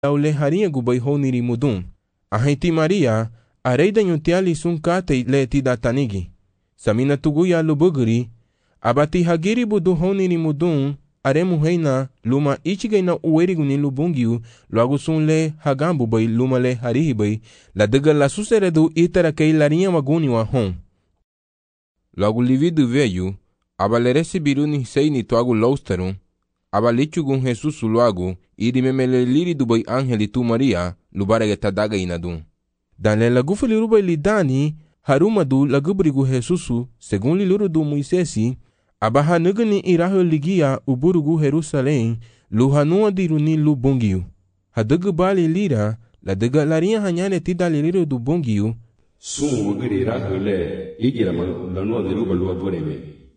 laule harinha gubai honiri mudum. Ahenti Maria, areida nyutiali sun kate le tida tanigi. Samina tuguya lubuguri, abati hagiri budu honiri mudum, aremu heina luma ichigaina uerigu ni lubungiu, logo sun le hagambu bai luma le harihi bai, la dega la suseredu itara kei larinha maguni wa hon. Logo lividu veio, abale recebiru ni seini toagu lousterum, abalichugun Jesus logo, iri memele liri du bai angeli tu Maria, lubarega tadaga inadun. Dan le lagu liru bai lidani, haruma du lagubrigu Jesusu, segun liluru du Moisesi, abaha nugani irahu ligia uburugu Jerusalém, luhanua diruni lu bungiu. Hadugu bali lira, la dega larinha hanyane tida liriru du bungiu, sun wugiri irahu le, igira lanua diruba lua bureme.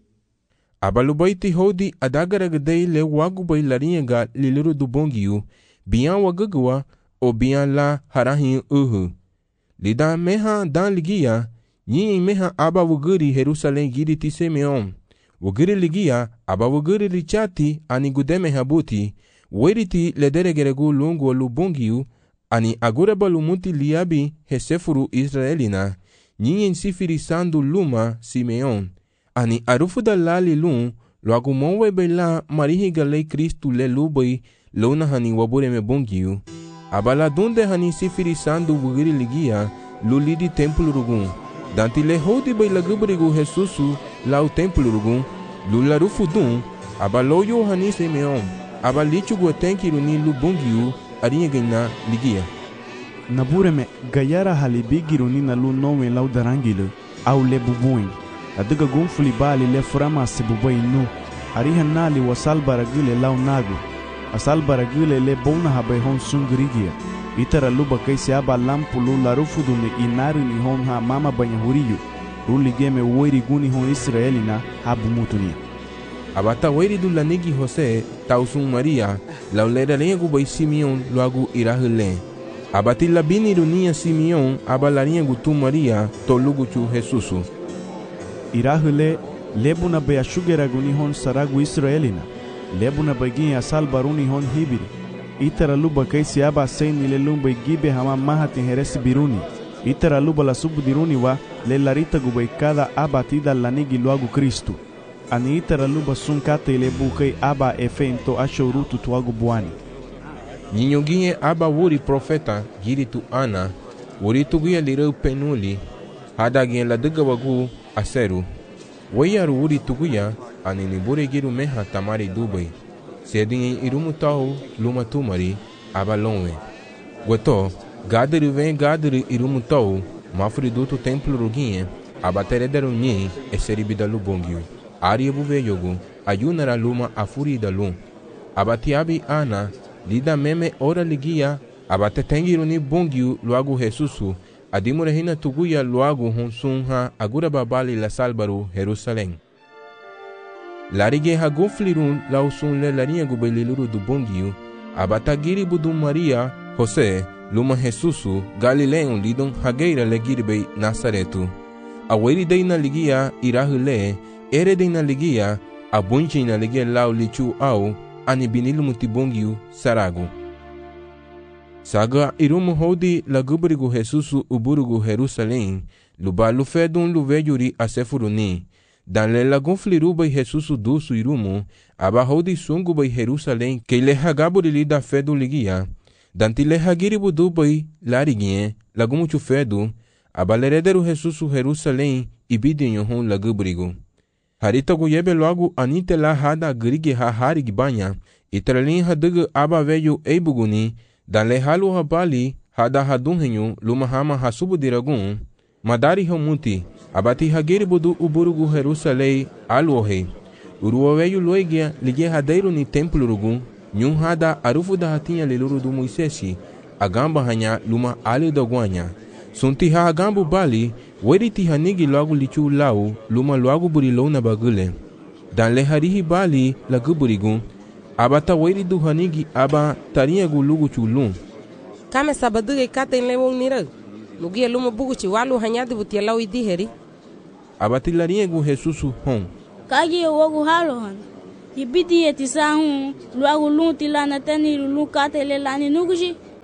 Abalubaiti hodi adagaragadei le wagubai larinha ga liliru du bungiu, bian wagagua, o bian la harahin uhu. Lida meha dan ligia, nyin meha aba wugiri Jerusalém giri ti Simeon. Wugiri ligia, aba wugiri richati ani gudeme habuti, weriti lederegeregu lungu lubungiu, ani agureba lumuti liabi hesefuru Israelina, nyin sifiri sandu luma Simeon. Ani arufuda lali lun, loagu monwe bela marihi galei Kristu le lubai, luna hani wabureme bungiu. Abala dunde hani sifiri sandu wugiri ligia, lulidi templo rugun. Danti le hodi bai lagubrigu Jesusu, lau templo rugun, lularufudun, abaloyo hani Simeon, abalichugu atenkiru ni lubungiu, arinha gaina ligia. Nabureme gayara halibigiru ni na lu nowe lau darangilu, au le bubuin. Adiga gunfuli bali le furama se bubai nu, ariha nali wasal baragule lau nagu, asal baragule le bona habai hon sungrigia. Itara luba kai se aba lampu lu larufudu ni inaru ni hon ha mama banya huriyu, ruli game woiri guni hon Israelina habu mutuni. Abata woiri du lanigi Jose, tausun Maria, laulera lengu bai Simeon loagu irahule. Abati labini runia Simeon, abalarinha gutu Maria, toluguchu Jesusu. Irahule lebuna be ashugera guni hon saragu Israelina, lebuna bagin asal baruni hon hibiri. Itara luba kai siaba seini le lumba gibe hama mahati heresi biruni. Itara luba la subudiruni wa le larita gubai kada abatida lanigi luagu Kristu. Ani itara luba sunkate le bukai aba efento ashorutu tuagu buani. Nyinyoginye aba wuri profeta giri tu Ana, wuri tuguya lireu penuli, hadagin la dega wagu aseru. Wayaru wuri tuguya, ani nibure giru meha tamari dubai. Sedin irumu tau luma tumari, aba lonwe. Gweto, gadiri vem gadiri irumu tau, mafri dutu templo ruginye, aba terederu nyi, eseribida lubongiu. Ari buve yogu, ayunara luma afuri da lum. Aba tiabi Ana, lida meme ora ligia, aba tetengiru ni bongiu luagu Jesusu, adimurehina tuguya luagu honsunha agura babali la salbaru Jerusalém. Larige haguflirun lausun le larinha gubeliluru du bongiu, abatagiri budu Maria, José, luma Jesusu, Galileon lidon hageira legiribei Nazaretu. Aweri deina ligia irahule, ere deina ligia, abunjina ligia lau lichu au, anibinilu mutibongiu saragu. Saga irumu hodi lagubrigu Jesusu uburugu Jerusalém, luba lufedun luvejuri asefuruni. Dan le lagun flirubai Jesusu dusu irumu, aba hodi sungu bai Jerusalém, que le hagaburi da fedu ligia. Danti le hagiribu dubai larigie, lagumuchu fedu, aba lerederu Jesusu Jerusalém, ibidinho hon lagubrigu. Harita guyebe logo anite la hada grigi ha harig banya, itralin hadugu aba veju eibuguni, dan le halu habali hada hadunhenyu luma hama hasubu diragun, madari homuti, abati hagiri budu uburugu Jerusalém aluohei. Uruo veju loigia ligia hadeiro ni templo rugun, nyun hada arufu da hatinha liluru du Moisesi, agamba hanya luma ali doguanya. Sunti ha agambu bali, weriti hanigi logo lichu lau, luma logo burilou na bagule. Dan le harihi bali laguburigun, abata weri du hanigi aba tarinha gulugu chulum. Kame sabaduge kata in lewong nira, lugia luma buguchi walu hanyadi butia lau idiheri. Abati larinha gu Jesusu hon. Kagi wogu halohan. Ibidi eti sahun, luagu lunti lana tani lulu kata ile lani nuguji.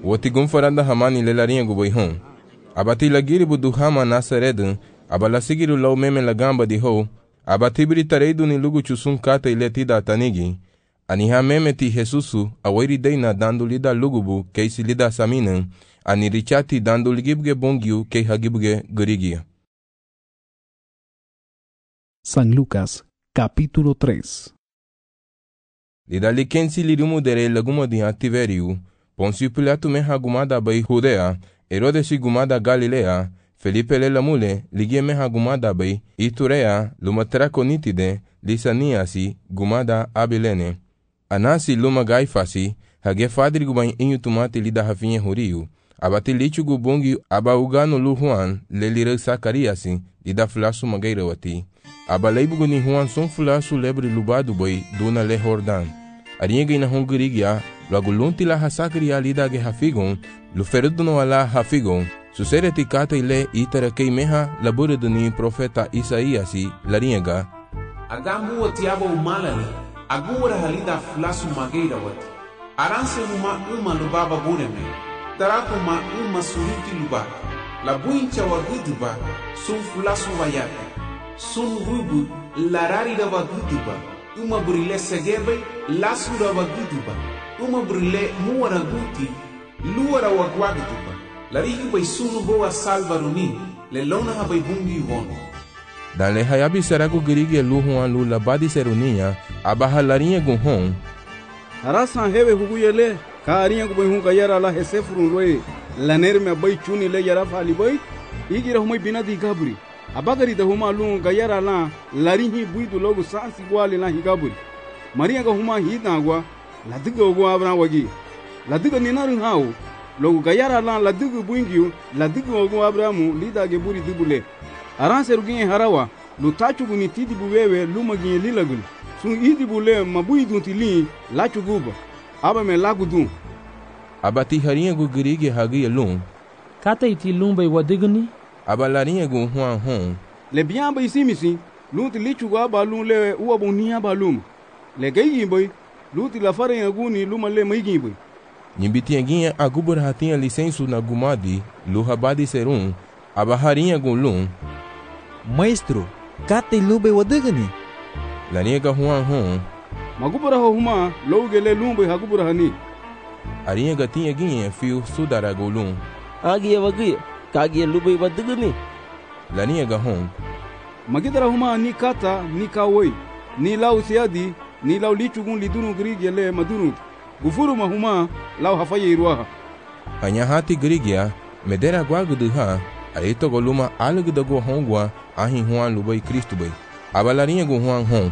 Wotigum faranda hamani lelarinha guboi hon. Abati lagiri budu hama nasaredan, abala sigiru lau meme lagamba di ho, abatibri tareidu ni lugu chusun kata iletida tanigi, aniha meme ti Jesusu, awairi deina dando lida lugubu, keisi lida saminan, ani richati dando ligibge bongiu, kei hagibge gurigia. San Lucas, capítulo 3. Lidali kensi lirumu dere laguma di Tiveriu, Poncio Pilato me hagumada bai Judea, Herodes gumada Galilea, Felipe le lamule, ligie me hagumada bai Iturea, lumatraco nitide, Lisaniasi, gumada Abilene. Anasi luma gaifasi, hage fadri gubain inyu tumate lida hafinye huriu, abati lichu gubongi aba ugano lu Juan, le lira Zacariasi, lida flasu magairawati. Abaleibugo ni Juan son fulasu lebre lubado bai duna le Jordan. Arienge ina hongirigia, logo lunti la hasakria lida ge hafigon, luferudo no ala hafigon, susereti kata ile itara kei meha labure duni profeta Isaiasi, lariega. Agambu wati aba umalale, agura halida flasu mageira wati. Aranse uma lubaba bureme, tarako uma suruti luba, la buincha wa guduba, sun flasu wayate. Sun rubu larari da waguduba, uma brile segebe, lasura waguduba, uma brile muara guti, luara wagwaguduba. Larihi bai sunu boa salvaruni, le lona ha bai bungi vono. Dan le hayabi serago girigi lu Juan lu labadi serunia, abaha larinha gunhon. Arasan hewe huguyele, ka arinha gubai hunka yara la hesefurun loe, laner me bai chuni le yara fali bai, igira humai binadi gaburi. Abagari da huma lungu gayara la larihi buidu logu sansi gwali la higaburi. Maria ga huma hidagwa la diga ogo abran wagi. La diga ninarin hao logu gayara la diga buingiu la diga ogo abramu lida ge buri dibule. Aranse ruginye harawa lu tachu guni tidi buwewe luma ginye lilagul. Sun idi bule mabuidu tili la chuguba. Aba me lagudun. Abati harinha gu girigi hagi lung. Kata iti lumbai wadigani? Abalarinha gu Juan hon. Le bien bai simisi, luti lichu ga ba lun le uwa bonia ba lum. Le gayi bai, luti la farinha gu ni luma le maigi bai. Nyimbitianguinha agubur hatinha licenso na gumadi, lu habadi serum, abaharinha gu lum. Maestro, kate lube wadagani? Larinha ga Juan hon. Magubura huma, loge le lum bai hagubura hani. Arinha ga tinha guinha fio sudara gu lum. Agia wagia. Kagia lube wadigani. Larinha ga hon. Magidara huma ni kata ni kawoi, ni lau siadi, ni lau lichugun lidunu grigi le madunu. Gufuru mahuma lau hafaye iruaha. Anyahati grigia, medera guaguduha, areto goluma alugdago hongwa, ahin Juan lubai Cristo bai. Abalarinha gu Juan hon.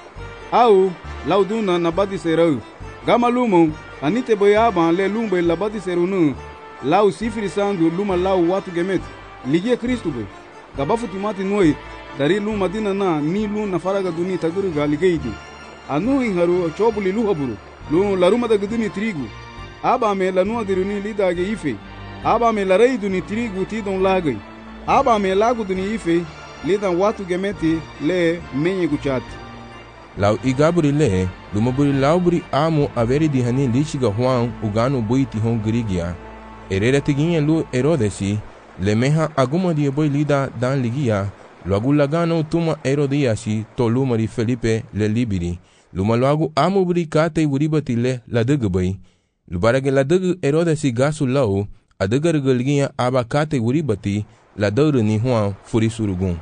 Au, lau duna nabadi serau. Gama lumo, anite boyaban le lumbe labadi serunu. Lau sifiri sandu luma lau watu gemet. Ligia Cristo bai. Gabafu timati noi, dari luma dina na ni luna faraga duni taguru ga ligeidu. Anu inharu chobuli luhaburu. Lu laruma da guduni trigu. Aba me lanua diruni lida ge ife. Aba me larei duni trigu tidon lagai. Aba me lagu duni ife. Lidan watu gemeti le menye guchati. Lau igaburi le, lumaburi lauburi amo averi di hani lichiga Juan ugano buiti hon grigia. Herera tiguinha lu Herodesi, lemeha aguma dia boi lida dan ligia, logo lagano tuma Herodiasi, tolumari Felipe le libiri, luma logo amubri kate uribati le ladagabai, lubarage ladag Herodesi gasu lau, adagargaligia aba kate uribati, ladauru ni Juan furisurugun.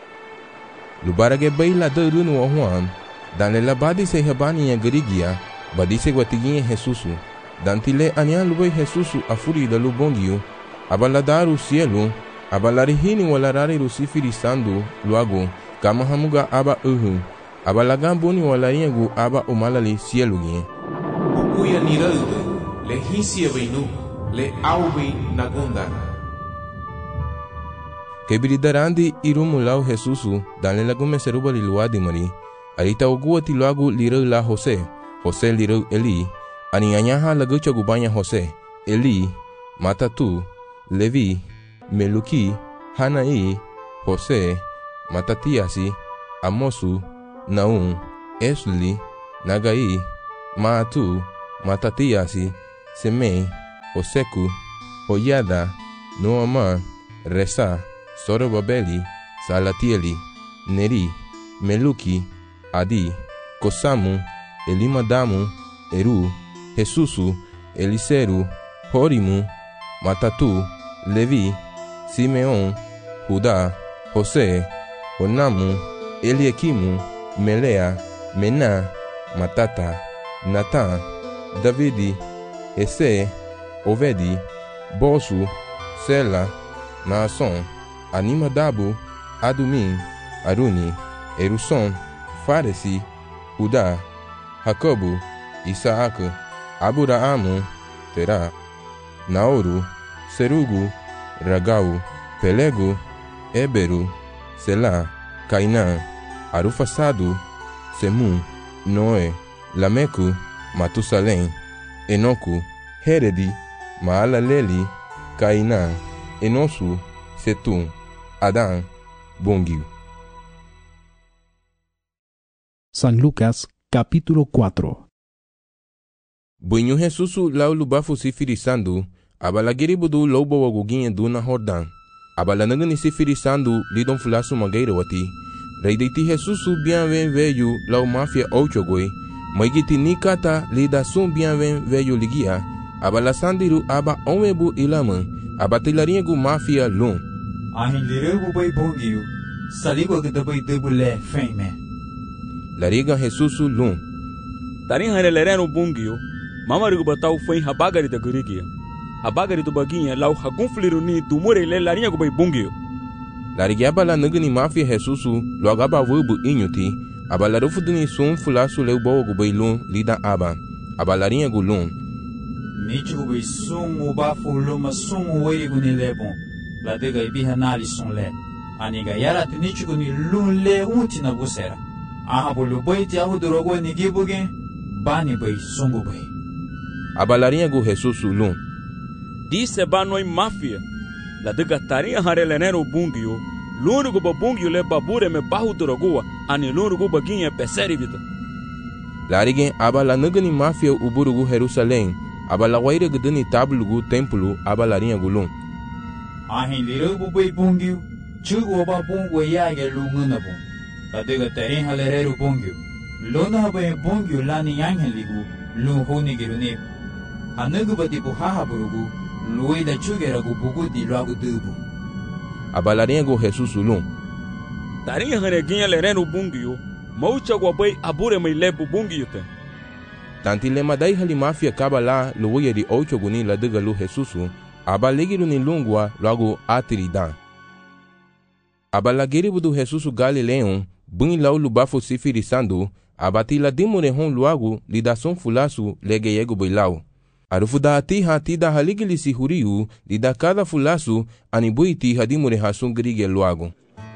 Lubarage bai ladauru no Juan, dan le labadi se habani ya garigia, badise guatiguinha Jesusu. Dantile ania lubai Jesusu afuri da lubongiu, abaladaru cielo, abalarihini walarari rusifiri sandu, luago, kama hamuga aba abalagambuni walaringu aba umalali cielo gie. Ukuya niralde, le hisia beinu, le aubi nagunda. Kebridarandi irumulau Jesusu, danle lagume serubali luadi mari, arita oguati luagu lirau la Jose lirau Eli, Anianyaha lagucha gubanya Jose, Eli, Matatu, Levi, Meluki, Hanai, Jose, Matatiasi, Amosu, Naum, Esli, Nagai, Maatu, Matatiasi, Semei, Oseku, Hoyada, Noama, Resa, Sorobabeli, Salatieli, Neri, Meluki, Adi, Kosamu, Elimadamu, Eru, Jesusu, Eliseru, Horimu, Matatu, Levi, Simeon, Judá, José, Onamu, Eliakimu, Melea, Mená, Matata, Natã, Davide, Esse, Ovedi, Bosu, Sela, Naason, Animadabu, Adumim, Aruni, Eruson, Faresi, Judá, Jacobo, Isaac, Aburaamu, Terá, Naoru, Serugu, Ragau, Pelego, Éberu, Selá, Cainã, Arufasado, Semu, Noé, Lameco, Matusalém, Enoco, Heredi, Maalaleli, Cainã, Enosu, Setum, Adão, Bongio. San Lucas, capítulo 4. Bunyu Jesus lau lubafu sifirisando, abalagiri budu lobo waguginha duna Jordão. Abalanagani sifirisando lidon fulasu mageira wati. Reideiti Jesus bianven veio lau mafia ochogoi. Maigiti nikata lida sum bianven veio ligia. Abalasandiru aba omebu ilaman. Abatilaringu mafia lum. Ahin lirubu bai bongiu. Saligo gdabai debule feme. Lariga Jesus lum. Tarin harelereno bungio. Mamarigu batau foi habagari da gurigia. Habagari do baguinha lau hagunfliruni do murele larinha bai bungio. Larigiaba la nagani mafia Jesus logo abavubu inyuti. Abalarufu duni sum fulasu leu bogo bai lum lida aba. Abalarinha gulum. Nichu bai sum ubafu luma sum uerigu ni lebon. La dega ibiha nali sun le. Aniga yara tinichu ni lun le unti na busera. Aha bolu bai ti ahu dorogo ni gibuge. Bani bai sungu bai. Abalarinha gu Jesus lum. Disse banoi mafia. La dega tarinha harelenero bungio. L'unico babungio le babure me bahu dorogoa. Ani l'unico baguinha peseri vida. Larigen abala nagani mafia uburugu Jerusalém. Abala waira gdani tablugu templo abalarinha gulum. Ahin lirubu bai bungio. Chugu oba bungo yage lunguna bung. La dega tarinha halerero bungio. Lona bai bungio lani yangheligu. Lunghuni girunib. Anagu bati buhaha burugu. Luida chugeragu bugu di lagu dubu. Abalarinha go Jesus lum. Tarinha haneguinha lereno bungio. Maucha guabai abure me lebu bungio te. Tanti lema dai hali mafia kabala luia di ocho guni la dega lu Jesus. Abalegiru ni lungua logo atiridan. Abalagiri budu Jesus Galileon. Bun lau lubafo sifirisando. Abati la dimurehon luagu lidason fulasu legeyego boilau. Arufuda ati hati da haligili si huriu lida cada fulasu anibuiti hadimurehasun grige luagu.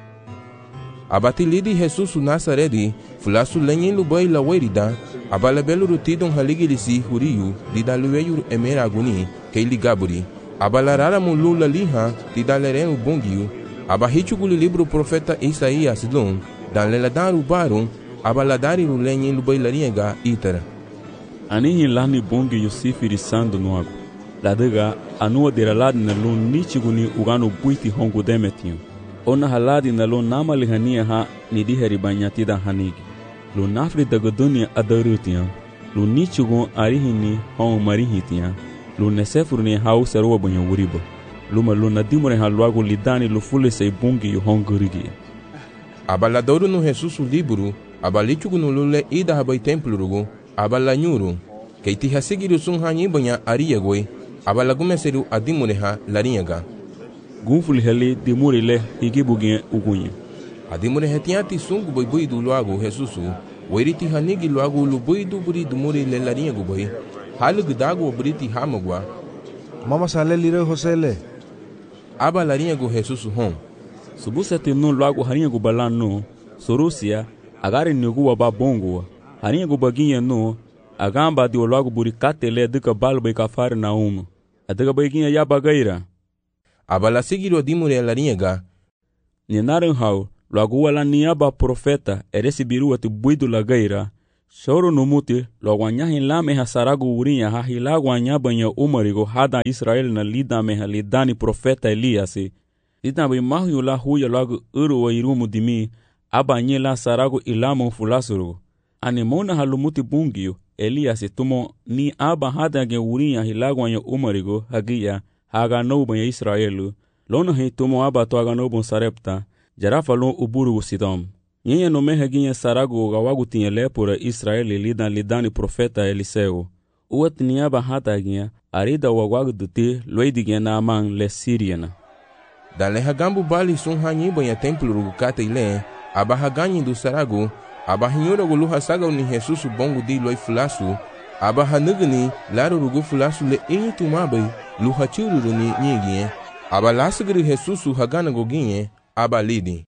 Abati lidi Jesus Nazaredi fulasu lenyen lubai la werida. Abalabelu rutidon haligili si huriu lida lueyu emeraguni keili gaburi. Abalarara mulula liha lida lerenu bongiu. Abahichuguli libro profeta Isaías lum. Dan leladaru barum. Abaladari lenyen lubai lariega itara. Anihin lani bongi yosifirisando noago. Ladega anua deraladi na lun nichiguni ugano buiti hongo demetinho. Ona haladi na lun nama lihania ha nidiheri banyatida hanigi. Lun nafri dagadunia adarutian. Lun nichigun arihini hon marihitian. Lun nesefurni hau serua banyo wuriba. Luma lun nadimure ha luago lidani lufule sei bongi yu hongurigi. Abaladoru no Jesus libro. Abalichugu no lule ida habai templo rugu. Abalanyuru, keiti hasigiru sun hanyi banya ariyagoi, abalagumeseru adimureha larinyaga. Gunfuli heli dimurile higibugin ugunye. Adimureha tiati sungu boibuidu luagu Jesusu, wairiti hanigi luagu lubuidu buri dumurile larinyagu boi, halugdagu briti hamagwa. Mama sale lire Josele. Abalarinyagu Jesusu hon. Subusati no luagu harinyagu balano, sorusia, agari nugu waba bongua. Harinha gubaguinha no, agamba de logo buricate le duca balba e cafar na uma. A duca baguinha ya bagaira. Abala seguiu dimure larinha. Ninaran hau, logo ela niaba profeta, recebiru at buido lagaira. Shoro no muti, lo wanya hilame hasaragu urinya ha hilagu anya banya umarigo hada Israel na lida meha lidani profeta Eliasi. Lida bai mahu la huya lagu uru wa irumu dimi, aba nye la saragu ilamu fulasuru. Anemona halumuti bungiyo, Eliasi tumo ni aba hada gen urinya hilagu anya umarigo hagiya haga no banya Israelu. Lona he tumo aba to haga no bon sarepta, jarafa lon uburu sidom. Nyenye no meha ginha saragu gawagu tinha lepura Israeli lidan lidani profeta Eliseu. Uat niaba hata ginha, arida wagwagu duti loidi ginha na amang le Siriana. Dale hagambu bali sun hanyi banha templo rugukata ile, aba haganyi do saragu, aba hinyora gulu hasaga ni Jesus bongo di loi fulasu, aba hanugni laro rugu fulasu le inyi tumabai, lu hachuru ni nyigye, aba lasagri Jesus hagana goginye, aba lidi.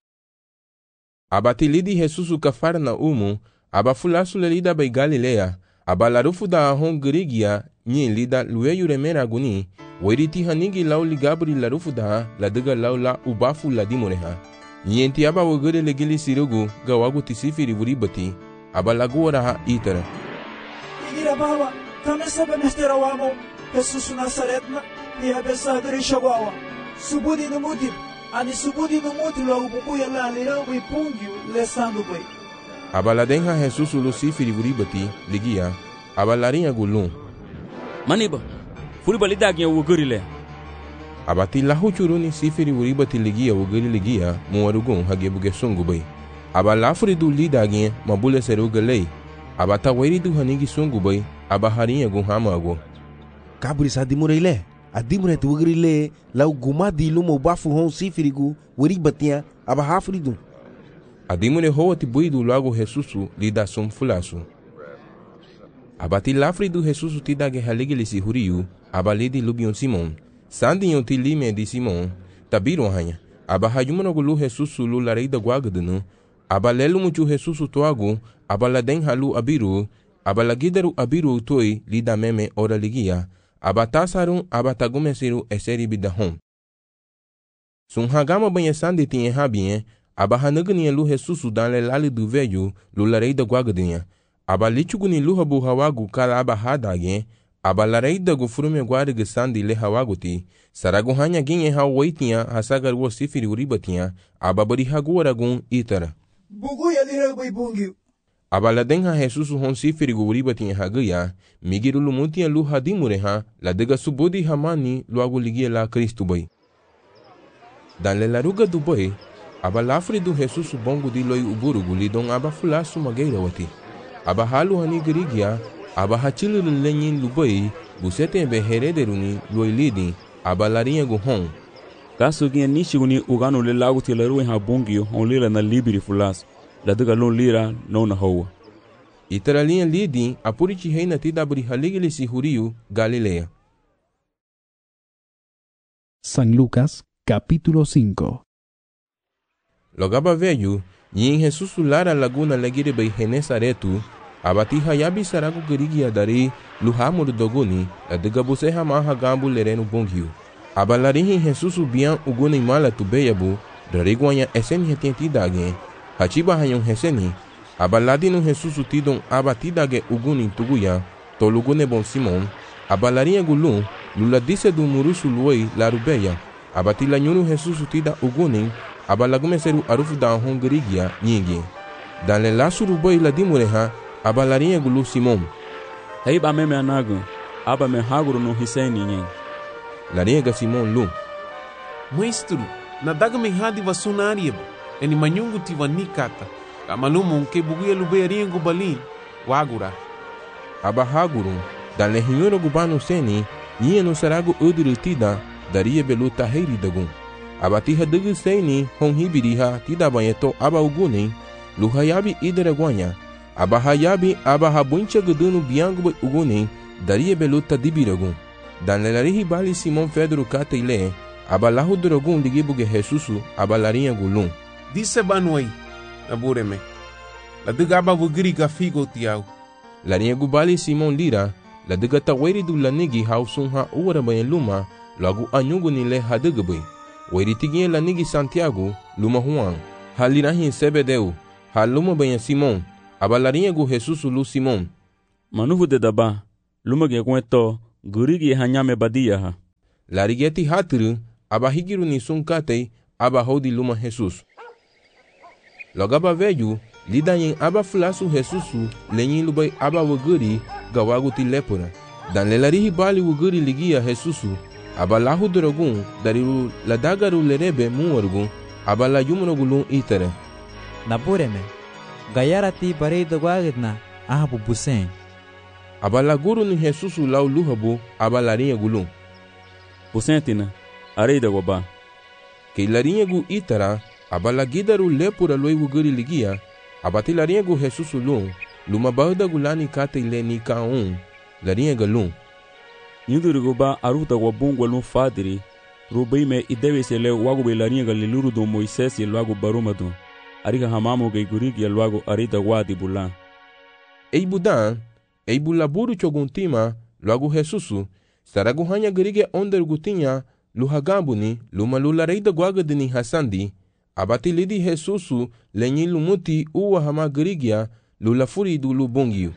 Aba tilidi Jesus kafara na umu, aba fulasu le lida bai Galilea, aba larufu da ahon grigia, nyin lida lueyu remera guni, wairiti hanigi lau ligabri larufu da, ladiga lau la ubafu la dimureha. Nyenti aba wagere legili sirugu, gawagu tisifiri vuribati, aba laguara ha itara. Igira bawa, kamesa benestera wamo, Jesus Nazaretna, ni abesa dirishagawa, subudi numudim. Ani subudi no muti logo bubuya la lirau bai pungyu lesando bai. Abaladenha Jesus Luciferi vuribati ligia abalarinha gulum. Maniba, furiba lidagnya wugurile. Abati lahu churuni siferi vuribati ligia wuguri ligia muarugun hagebuge sungu bai. Abalafuri du lidagnya mabule seruga lei. Abata wairi du hanigi sungu bai abaharinha gun hamago. Kaburi sadimuraile. Adimure tu wugrile lau gumadi lumo bafu hon sifirigu wuribatia aba hafridu. Adimure hoa tibuidu lago Jesusu lida sum fulasu. Abati lafridu Jesusu tidage haligilisi huriu aba lidi lubion Simon. Sandinho tilime di Simon tabiron hanya. Aba hayumano gulu Jesusu lu lareida guagadunu. Aba lelu muchu Jesusu toagu aba laden halu abiru. Aba lagidaru abiru toi lida meme ora ligia. Abatasarun abatagumesiru eseri bidahom. Sun hagama banha sandi tinha habien, abahanagania lu Jesusu dan le lali do velho, lu lareida guagadinha. Abalichuguni lu habu hawagu kala abahadagen, abalareida gu frume guarga sandi le hawaguti, saragu hanya ginhe hawaitinha, hasagar wo sifiri uribatinha, ababari haguaragun itara. Buguya lira bai bungiu. Abaladenha Jesusu hon sifiri gu uribatinha hagaya, migiru lumutia lu hadimureha, la dega subodi hamani luagu ligia la Cristo bai. Dan le laruga do bai, abalafri do Jesusu bongo di loi uburugu lidon abafulasu mageira wati. Abahalu hani gerigia, abahachilu lenyin lubai, busete be herederuni loi lidi, abalarinha gu hon. Kaso ginha nishiguni ugano le lagu tilaru ha bongio on lira na libiri fulasu. La dega lon lira não na rua. Itaralinha lidi apuriti reina tidabri haligili si huriu Galilea. San Lucas, capítulo 5. Logaba velho, e em Jesus lara laguna legire bei Genesaretu, abati hayabi sarago gerigi adari, luhamur doguni, la dega buse hamaha gambu lereno bonghiu. Abalarinhi Jesus bian uguni mala tubeyabu, dariguanya esen retentidage. Hachiba hayon heseni, abaladino Jesusu tidon abatidage uguni tuguya, tolugune bon Simon, abalarinha gulun, luladise do murusu luei larubeya, abatila nyunu Jesusu tida uguni, abalagumeseru arufu da hongerigia nyingi. Dan le lasuru boi ladimureha, abalarinha gulu Simon. Heiba meme anagu, aba me haguru no hiseni nyen. Larinha Simon lu. Maestro, nadaga me hadi vasunarieba. Eni manyungu tivani kata, kamalumu ke buguya lubearinha gubalin, wagura. Abahaguru, dan le hinhoro gubano seni, nyia no sarago udirutida, daria belu tahiri dagun. Abatiha dugu seni, hon hibiriha, tida banheto aba ugunin, luhayabi ideraguanya. Abahayabi abahabuncha gudunu biangu ugunin, daria belu tadibiragun. Dan le larihi bali Simon Pedro kata ile, abalahu dragun ligibuge Jesusu, abalarinha gulun. Disse banuai, abureme. La degaba vugri gafigo tiau. La rinha gubali Simon lira, la dega taweri du lanigi hausun ha ura banha luma, logo anyugo ni le hadegabui. Weri tiguinha lanigi Santiago, luma Juan, halirahin Sebedeu, haluma banha Simon, aba larinha gu Jesus lu Simon. Manuvu de daba, lumage kueto, gurigi hanyame badia ha. Larigeti hatru, aba higiru ni sunkatei, aba hodi luma Jesus. Logaba veju, lidanyin aba fulasu Jesusu, lenyin lubai aba waguri, gawagu ti lepura. Dan lelarihi bali waguri ligia Jesusu, aba lahu drogun, dariru ladagaru lerebe muwargun, aba la yumrogulun itere. Napureme, gayarati barei dogwagidna, ahabu busen. Aba la guru ni Jesusu lau luhabu, aba larinha gulun. Busentina, arei da goba. Que larinha gu itara, aba la gidaru lepura loi wuguri ligia, aba ti larinha gu Jesusu lun, luma bahda gulani kate ile ni kaun, larinha galun. Yuduru goba aruta wabungwa lun fadiri, rubeime ideve se le wagu be larinha galiluru do Moisés e logo barumadu. Ariga hamamu ge gurigi logo arida wadi bulan. Ei budan, ei bulaburu choguntima, logo Jesusu, saragu hanya gerige onder gutinha, luhagambuni, luma lulareida guagadini hasandi, abati lidi Jesusu, lenyi lumuti uwa hama gerigia, lulafuri du lubongiu.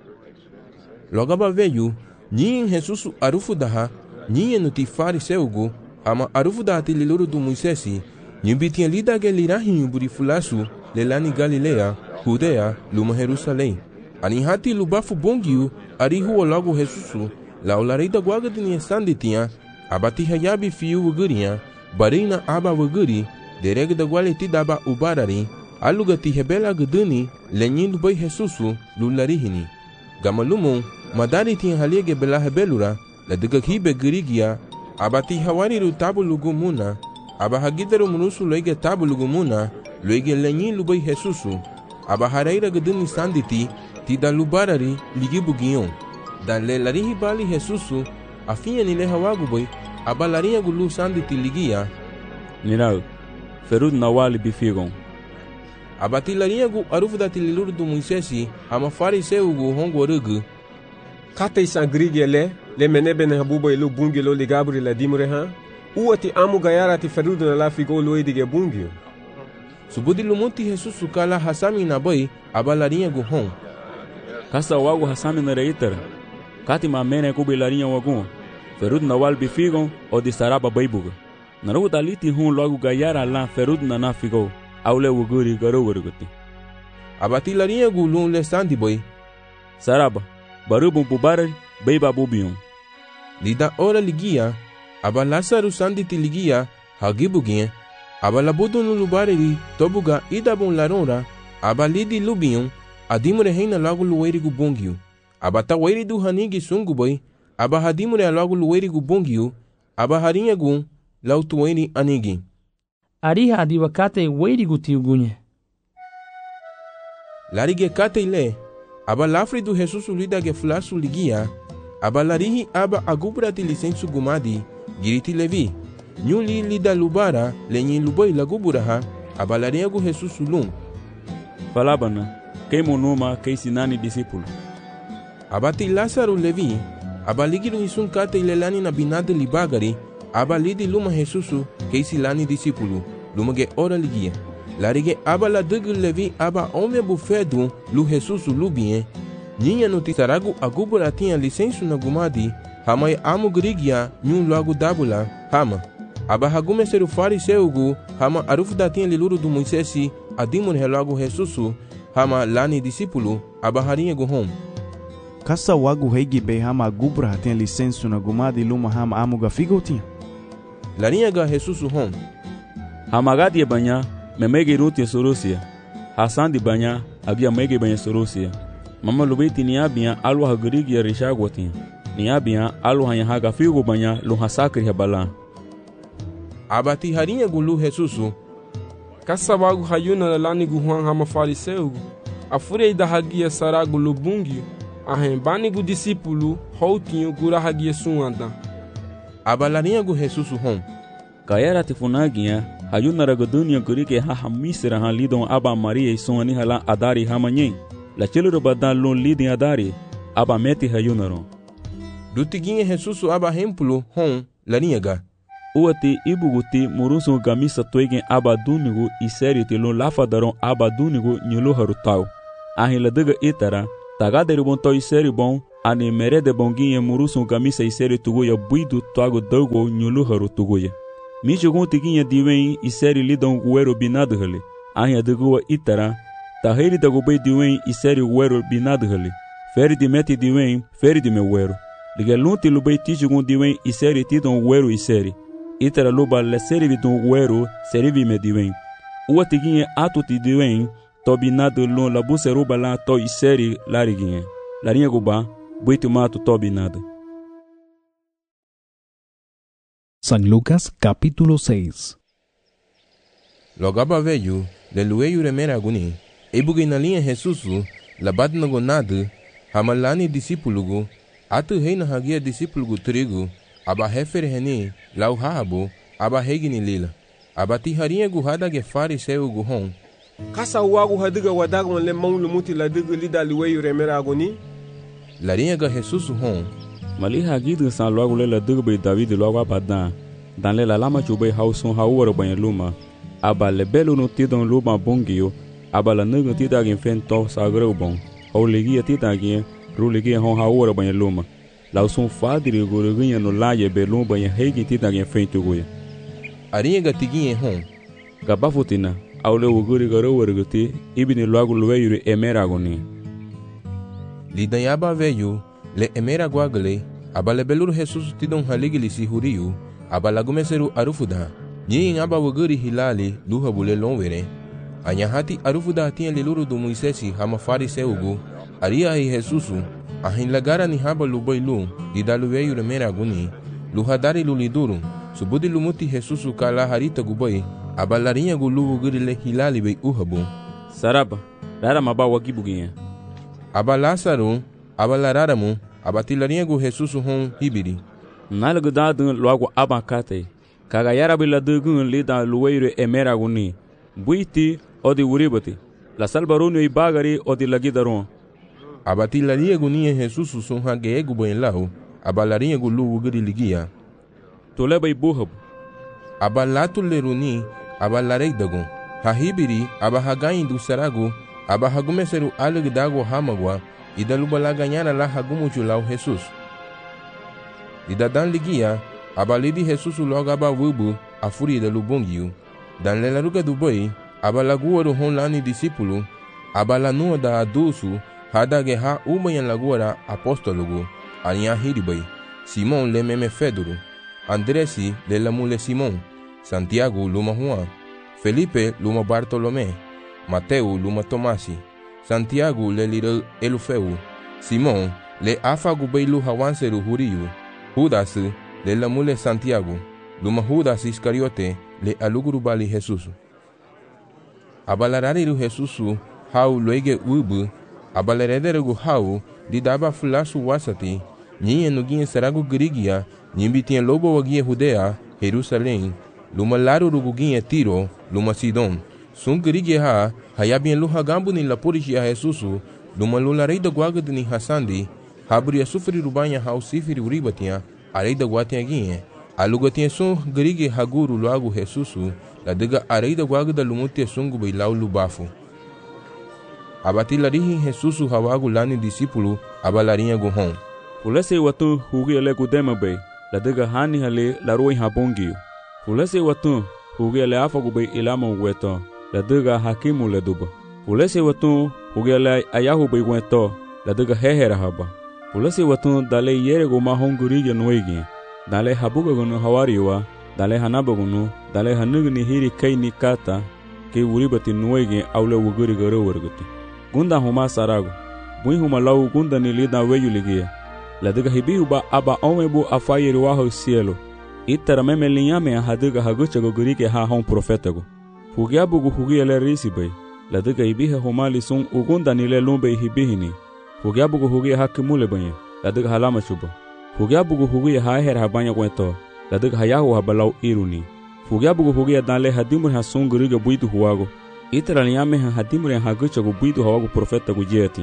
Logaba veju, nyin Jesusu arufu daha, nyin nuti fariseugu, hama arufu daha tililuru du Moisesi, nyimbitinha lida gelirahinho buri fulasu, lelani Galilea, Judea, luma Jerusalém. Anihati lubafu bongiu, arihu logo Jesusu, la olareida guagadini sanditinha, abati hayabi fiu wugurinha, barina aba wuguri, dereg da gualeti daba ubarari, alugati rebela guduni, lenyin lubai Jesusu, lularihini. Gamalumon, madari tinha haliege bela rebelura, la digakhibe gurigia, abati hawariru tabu lugumuna, aba hagidaru munusu loige tabu lugumuna, loige lenyin lubai Jesusu, aba hareira guduni sanditi, tida lubarari, ligibugion. Dan le larihi bali Jesusu, afinha ni le hawaguboi, aba larinha gulu sanditi ligia. Nirau, ferud nawali bifigon. Aba ti larinha gu arufu da tililuru do Moisesi, ama fariseu gu hongo rugu. Kate sangrigi le menebe ne habubo ilu bungi lo ligabri la dimure ha? Uati amu gayara ti ferud na la figo lo idige bungi. Subudi lumuti Jesusu kala hasami na boy, aba larinha gu hon. Kasa wagu hasami na reitera. Kati mamene kubi larinha wagun. Ferud nawal bifigon o di saraba baibuga. Naru daliti hun logo gayara la ferud na nafigo. Aule wuguri garo warguti. Abati larinha gu lun le sandi boy. Saraba, barubun pubarari, beiba bubion. Lida ora ligia, aba Lasaru sanditi ligia, hagibuginha, aba labudu no lubareri, tobuga idabun larora, aba lidi lubion, adimure reina logo luerigu bongiu. Aba tawairi du hanigi sungu boy, aba hadimure logo luerigu bongiu, aba harinha gun, lautueni anigi. Ariha adiwakate weirigu tiugunye. Larige kate ile, aba lafri du Jesusu lida ge flasu ligia, aba larihi aba agubrati licensu gumadi, giriti levi, nyuli lida lubara, lenyin luboi laguburaha, aba larinha gu Jesusu lum. Falabana, kei monuma kei sinani discípulo. Abati Lasaru levi, aba ligiru hisun kate ilelani na binade libagari, aba lidi luma Jesusu kei silani discípulo, luma ge ora ligia. Larige aba la dugu levi aba ome bufedu lu Jesusu lubien, ninha no tisaragu agubura tinha licensu na gumadi, hamai amu grigia nyun logo dabula, hama. Aba hagume seru fariseugu, hama arufu da tinha liluru do Moisesi, adimur relogo Jesusu, hama lani discípulo, aba harinha guhom. Kasa wagu heigi be hama agubra tinha licensu na gumadi luma hama amu gafigo tinha. Larinha ga Jesusu hom. Hama gadi banya, memege ruti sorosia. Hasan di banya, abia mege banya sorosia. Mama lubeti ni abia alu hagurigi ya rishagotin. Ni abia alu hanya haga figo banya lu hasakri habala. Abati harinha gulu Jesusu. Kasa wagu hayuna lani guhuan hama fariseu. Afurei da hagia saragu lubungi. Ahem bani gu discípulo houtinho gura hagia suanda. Aba larinha gu Jesusu hom. Kayara tifunagia hayuna ragodunia kurike haha misra ha lidon aba Maria isoni hala adari hamanyen. La chelo badan lon lidin adari aba meti hayunaro. Dutiginha Jesusu aba hempulo hom larinha ga. Uati ibuguti murunsu gamisa toigen aba dunigu iseriti lon lafadaron aba dunigu nyulu harutau. ahin la dega itara tagaderi bon to iseri bon ani merede bonginye murusun kamisa iseri tuguya buidu toago dogo nyuluharu tuguya mi jogun tiginha diwen iseri lidon guero binado hali ahin degua itara taheri dago bei diwen iseri guero binado hali feri di meti diwen feri di mewero ligelunti lubei tijugun diwen iseri tidon guero iseri itara luba le seri vidon guero seri vi mediwen uwa tiginha atu ti diwen to binado lon la buseruba la to iseri lariginha larinha guba buitu mato to binado. San Lucas capítulo 6. Logaba veio, de lueio remera aguni, e bugai na linha Jesusu, labat na gonado, hamalani discípulo, atu reina hagia discípulo trigo, aba refer reni, lau habo, aba regni lila, aba tiharinha guhada ge fariseu guhon. Kasa wagu hadiga wadagon le mão lumuti la diga lida lueio remera aguni? Larinha ga Jesusu hon. Mali hagidu san logo le la diga be David logo abadan, dan le la lama chube hauson haworo banha luma, aba le belo no tidon luma bongio, aba la nugo tidagin fento sagreu bon, hau legia tidagin, rulegia hon haworo banha luma, lauson fadri goroginha no laie belum banha hegi tidagin fento goia. Arinha ga tiguinha hon. Gabafutina, au le uguri garo warguti, ibini logo lueiro emeragoni. Lidanhaba veio, le emera guagle, aba le belur Jesus tidon haligili si huriu, aba lagumeseru arufuda, nyin aba waguri hilali, luha bule lonvere. Anyahati arufuda tinha liluru do Moisesi hama fariseugu, aria hi Jesusu, ahin lagara ni haba lubailu, didalu veio remera aguni, luhadari luliduru, subudi lumuti Jesusu kala harita gubai, aba larinha gulu waguri le hilali bei uhabu. Saraba, rara maba wagibuginha. Aba Lázaro, aba lararamu, aba tilarinha gu Jesus hon hibiri. Nalgu dadun logo abacate. Kagayara bila dugun lida lueiro emera guni. Buiti odi uribati. La salbarunu ibagari odi lagidaron. Aba tilarinha gunia Jesus son hagegu bem lau, aba larinha gu lu ugri ligia. Toleba ibuhab. Aba latu leruni, aba lareidagon. Hahibiri, aba hagain do saragu, aba hagumeseru alig dago hamagwa, ida lubala ganhara la hagumuchu lau Jesus. Ida dan ligia, aba lidi Jesus logo aba wubu, a furi da lubongiu. Dan lelaruga do boi, aba lagua do hon lani discípulo, aba lanua da adusu, hada geha umayan lagura apóstologo, arinha hiribai, Simon le meme Fedoro, Andresi le lamule Simon, Santiago luma Juan, Felipe luma Bartolomé, Mateu luma Tomasi, Santiago le lira Elufeu, Simon le afagu beilu hawanseru huriu, Judas le lamule Santiago, luma Judas Iscariote le aluguru bali Jesus. Abalarariru Jesus hau loige ubu, abalerederegu hau didaba fulasu wasati, nyinha nuguinha saragu grigia, nyimbitinha lobo waguinha Judea, Jerusalém, luma laru ruguinha Tiro, luma Sidon. Sun grigia ha, hayabinha luhagambu ni lapurishia Jesus, luma lulareida guagad ni hasandi, habria sufri rubanha hau sifiri uribatinha, areida guatinha guinha, alugatinha sun grigia haguru loagu Jesus, la dega areida guagda lumutia sungu beilau lubafu. Abatilarihi Jesus hawagu lani discípulo, abalarinha guhon. Fulese watu hugi ale kudema bei, la dega hani hale la roi habongio. Fulese watu hugi ale afagu bei ilama weto, la dega hakimu le duba. Fulese watu hugi ale ayahu bei weto, la dega hehera haba. Fulese watu dale yere goma hongurige noigi, dale habuga gunu hawariwa, dale hanaba gunu, dale hanugni hiri kai ni kata, ke uribati noigi aule wuguri garo warguti. Gunda huma sarago, bui huma lau gunda ni lida weyu ligia. La diga hibihu ba aba omebu afayiri waho cielo. Itara meme linyame a hadiga hagucha gogurike ha hon profetago. Fugiabu gu hugia le risibai. La diga hibihe humali sun ugunda ni le lumbe hibihini. Fugiabu gu hugia hakimule banye. La diga halama chuba. Fugiabu gu hugia haher habanya kweto. La diga hayahu habalau iruni. Fugiabu gu hugia danle hadimur ha sun guriga buitu huwago. Itara linyame ha hadimur ha hagucha gu buitu hawago profeta gu jeti.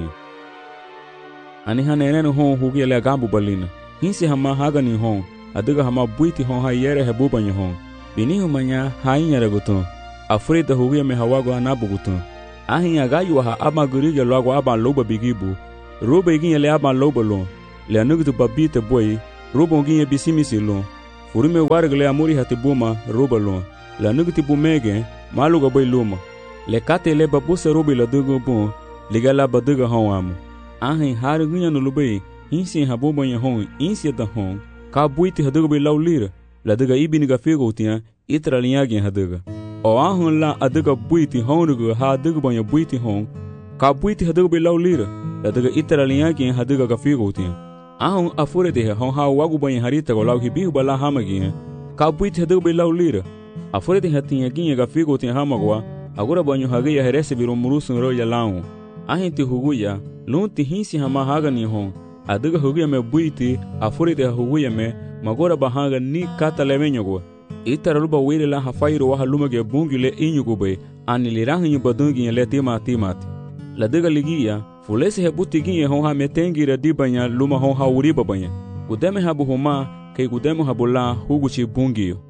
Ani hanenenu hon hugi ele gambu balina. Hinsi hama hagani hon, adiga hama buiti hon ha yere hebubanya hon. Bini humanya hainya regutun. Afrida hugi me hawago anabu gutun. Ahin agayu ha aba gurige logo aba loba bigibu. Roba iginye le aba loba lo. Le anugitu babite boy. Roba nginye bisimisi lo. Furume wargle amuri hati buma roba lo. Le anugitu bumege maluga boy luma. Le kate le babuse roba la dugo bon. Liga la baduga hoamu. Ahin harugunya no lubei. Insi haboba nya hon. Insi da hon. Ka buiti haduga boy lau lira. La duga ibiniga figo tia. Itra linhagin haduga. O ahun la aduga buiti honuga ha aduga boy buiti hon. Ka buiti haduga boy lau lira. La duga itra linhagin haduga ga figo tia. Ahun afure de hon ha wagu boy harita go lau hibihu bala hamagin. Ka buiti haduga boy lau lira. Afure de hatinha ginha ga figo tia hamagwa. Agora banho hageia herece biro murusun ro ya lau. Ahin ti huguya. Lunti hinsi hama haga ni hon. Aduga huguya me buiti afure de huguya me. Magora bahanga ni kata levenyogo. Itara luba wele la hafairo wa haluma ge bungi le inyugo be. Ani lirangi badungi le timati. La duga ligia. Fulese he buti ginye hon ha metengi ra dibanya luma hon ha uriba banya. Gudeme habu homa kei gudeme habula huguchi bungi yo.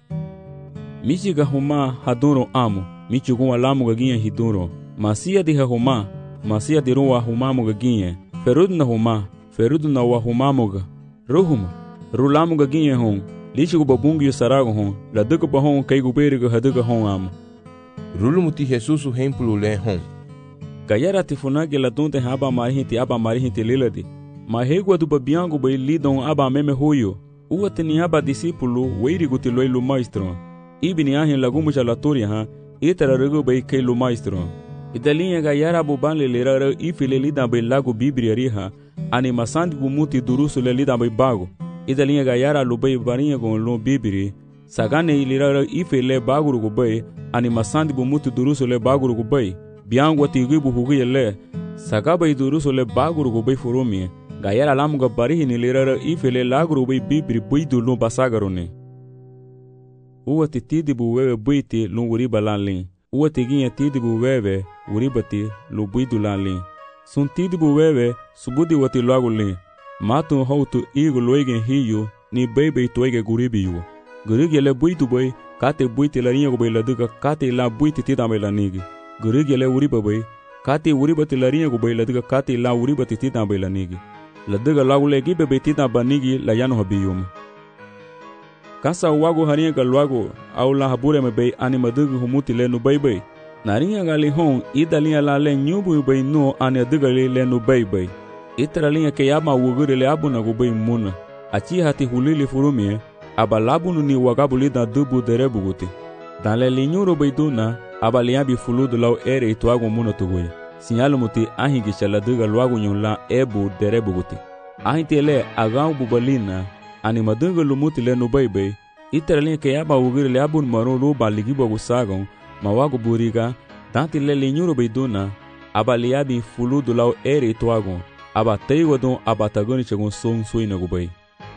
Michiga homa haduro amo. Michugu alamu ga ginye hiduro. Masia di homa. Masia di ruwa humamu ga ginye. Ferudna homa. Ferudna wa humamu ga. Ruhuma. Rulamu ga ginye hon. Lichigu babungi yo sarago hon. La duga ba hon kei guberiga haduga hon amo. Rulumu ti Jesusu hempulu le hon. Gayara tifunage la donte aba marihinti liladi. Mahegua do babiango bai lidon aba meme hoyo. Ua teni aba discípulo weirigu ti loilu maestro. Ibni ahin lagumu jalatoria ha. Itara rego bai keilu maestro. Idalinha gayara buban lelera ifile lida bai lago bibria riha. Animasandi gumuti durusu le lida bai bago. Idalinha gayara lubai barinha gon lo bibiri. Sagane ilira ifile baguru gubai. Animasandi gumuti durusu le baguru gubai. Biangwa tigibu huguye le. Sagaba idurusu le baguru gubai furumi. Gayara lamuga barihi ni lira ifile laguru bai bibiri buidu lo basagarone. Uwa ti tidibu wewe buiti lo uriba lanlin. Uwa ti ginye tidibu wewe uribati lo buidu lanlin. Sun tidibu wewe subudi wati lagu lin. Matu hautu igu loigen hiyu ni bebe itoige guribiyu. Gurigi le buitu boy kate buiti la rinyago bai laduga kate la buiti tidame la nigi. Gurigi le uriba boy kate uribati la rinyago bai laduga kate la uribati tidame la nigi. Laduga lagu le gibe bai tidame nigi la yano habiyuma. Kasa wago harinyaga luago au la habure me bai animaduga humuti le nu bai. Narinyaga li hon idalinha la le nyubu bai no aniaduga le nu bai. Itara linha ke yama wugure le abuna go bai muna. Achi hati hulili furumie. Abalabunu ni wagabuli da dubu derebuguti. Dan le linyuro baiduna, abaliabi fuludu lau ere ituago muna tuguya. Sinyalu muti ahingisha la duga luagu nyula ebu derebuguti. Ahinti le agau bubalina, animadunga lumuti le nubaibai. Itaralinha ke yaba wugire le abun maru luba ligibo gusagon, mawagu buriga, danti le linyuro baiduna, abaliabi fuludu lau ere ituago, abateigo don abatagoni chagon son suina gubai.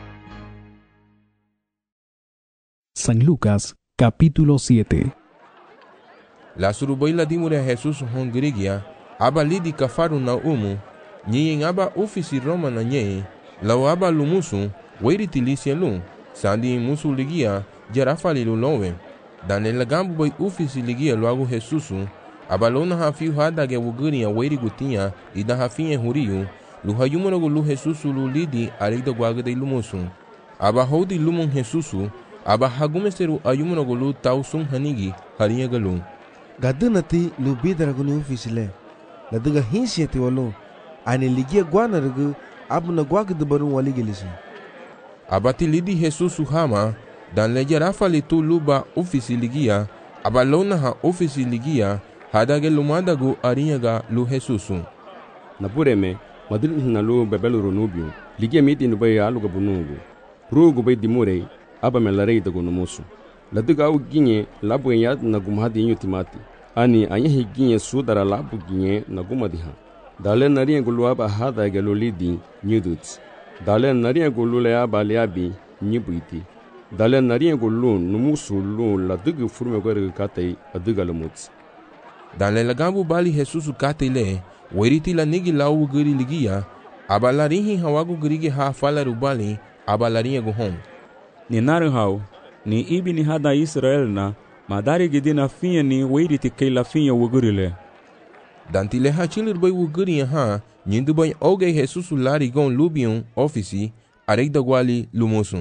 San Lucas, capítulo 7. La surubaila dimure Jesus hongrigia, aba lidi kafaru na nyen aba ofisi Roma na nye, lau aba lumusu, weiri tilisia lum, sandi musu ligia, jarafali lulowe. Dan la gambu boy ofisi ligia loago Jesusu, aba lona hafiu hadage wuguria weiri gutinha, ida hafinhe huriu, luhayumunago lu Jesusu lu lidi arida guaga de lumusu. Aba hodi lumon Jesusu, aba hagumeseru ayumunago lu tausun hanigi, harinha galu. Gadunati lu bidarago ni ofisile. Laduga hinsieti walo, ani ligia guanarago, abuna guaga de barun waligilisi. Abati lidi Jesusu hama, dan leja rafali tu luba ofisi ligia, aba lona ha ofisi ligia, hadage lumadago arinhaga lu Jesusu. Napureme, madrid na lu bebelu ronubio, ligia miti nubai aluga bunungu. Rugu bai dimurei, aba melarei dago numusu. Laduga au ginye labu yad na gumhadi inyo timati. Ani anyehi ginye sudara labu ginye na gumadiha. Dale nariya gulu aba hada gelo lidi nyuduts. Dale nariya gulu le aba liabi nyibuiti. Dale nariya gulu numusu lu laduga furme gore katei aduga lumuts. Dale lagambu bali Jesusu katei le, weriti la nigi lau guri ligia, aba larinhi hawagu gurigi ha fala rubali, aba larinha guhom. Ni naru hau, ni ibi ni hada Israel na, madari gidi na finha ni weiriti kei la finha wugurile. danti le hachilir bay wuguri ha nyindu bay oge Jesus lari gon lubion ofisi arek dagwali lumosun.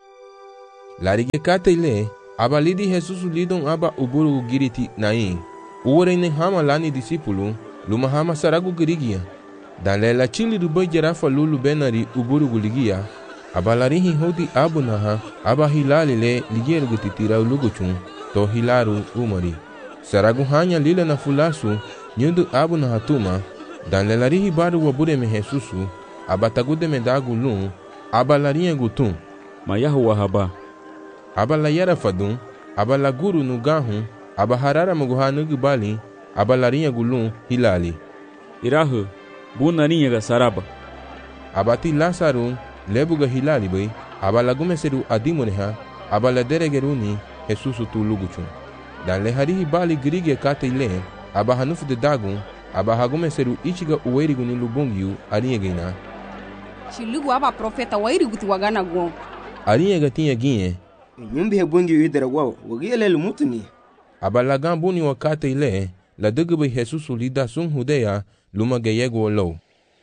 Lari ge kate le aba lidi Jesus lidon aba uburu giriti nain. Uwere ne hama lani disipulu luma hama saragu girigia. Dan le la chilir bay jarafa lulu benari uburu guligia. Aba larihi hodi abu naha aba hilali le ligier gutitira luguchun to hilaru umari. Saragu hanya lila na fulasu nyundu abu na hatuma dan le larihi baru wabure me Jesusu aba tagude me dagu lun aba larinha gutun mayahu wahaba aba la yara fadun aba la guru nugahun aba harara muguha nugubali aba larinha gulun hilali irahu bunarinha ga saraba aba ti lasaru lebuga hilali bay aba lagume seru adimuneha aba la deregeruni Jesusu tu luguchun dan le harihi bali grige kate le aba hanufu de dagun aba hagume seru ichiga uwerigu ni lubungiu arinha Shilugu aba profeta wairigu ti wagana gon arinha tinha ginye nyumbi hebungi idera wao wagile lumutuni aba lagan buni wakate le la dugbe Jesusu lida sun hudeya luma geyego lo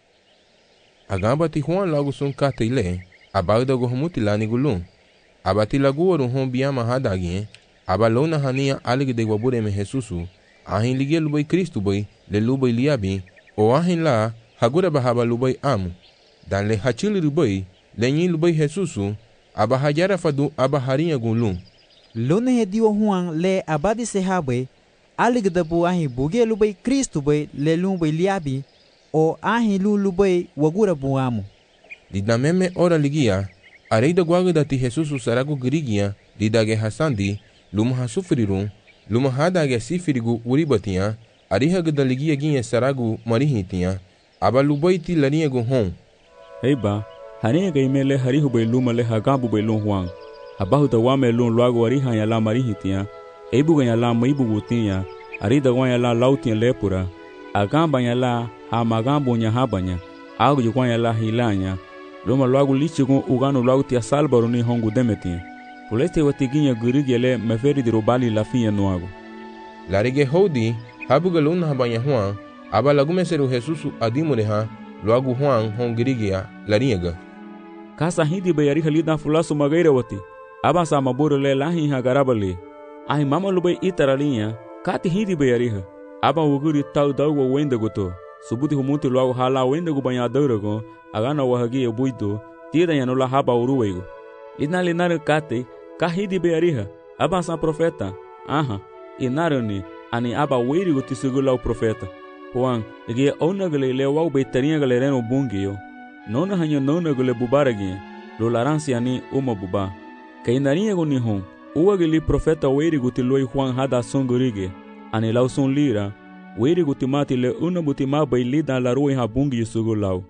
agamba ti Juan lagu sun kate le aba dago humuti lani gulun aba ti lagu oru hon biama hadagin aba lona hania alig de wabure me Jesusu ahin ligia lubai Kristu bai le lubai liabi o ahin la hagura bahaba lubai amu dan le hachili lubai le nyi lubai Jesusu aba hajara fadu aba harinha gulun lona hediwa Juan le abadi sehabai alig de bu ahin buge lubai Kristu bai le lubai liabi o ahin lubai wagura bu amu lidameme ora ligia areida gwaga dati Jesusu saragu girigia lidage hasandi luma hasufrirun luma hadage sifirigu uribatia ariha gadaligia ginye saragu marihitia aba lubaiti larinha gu hon heiba haniya ga imele harihu bay luma le hagabu bay lun Juan abahu da wame lun luago ariha ya la marihitia eibu ga ya la maibu gutia arida gwa ya la lautia lepura agamba ya la hamagambo nya habanya agu ju gwa ya la hilanya luma luago lichigu ugano luago tia salbaro ni hongu demetia Puleste watiginya gurigele meferi di robali la finya nuago. Larige hodi habuga luna habanya Juan aba lagume seru Jesusu adimureha luagu Juan hon girigia laringa. Kasa hindi bayari halida fulasu magaira wati. Aba sa maburu le lahi ha garabali. Ahi mama lubai itaralinha kati hindi bayari ha. Aba wuguri tau dawa wenda goto. Subuti humuti luagu hala wenda gu banya daurago agana wahagi buito tida yanula haba uruwego. Linare kate kahidi beariha aba sa profeta aha inaroni ani aba wiri gutisugula o profeta Juan ege onagale lewau beitarinha galera no bungio nona hanyo nona gule bubaragi lo laransi ani uma buba kainarinha goni hon uagili profeta wiri gutiloi Juan hada songorige ani lauson lira wiri gutimati le una butima bailida la rua ha bungio sugulau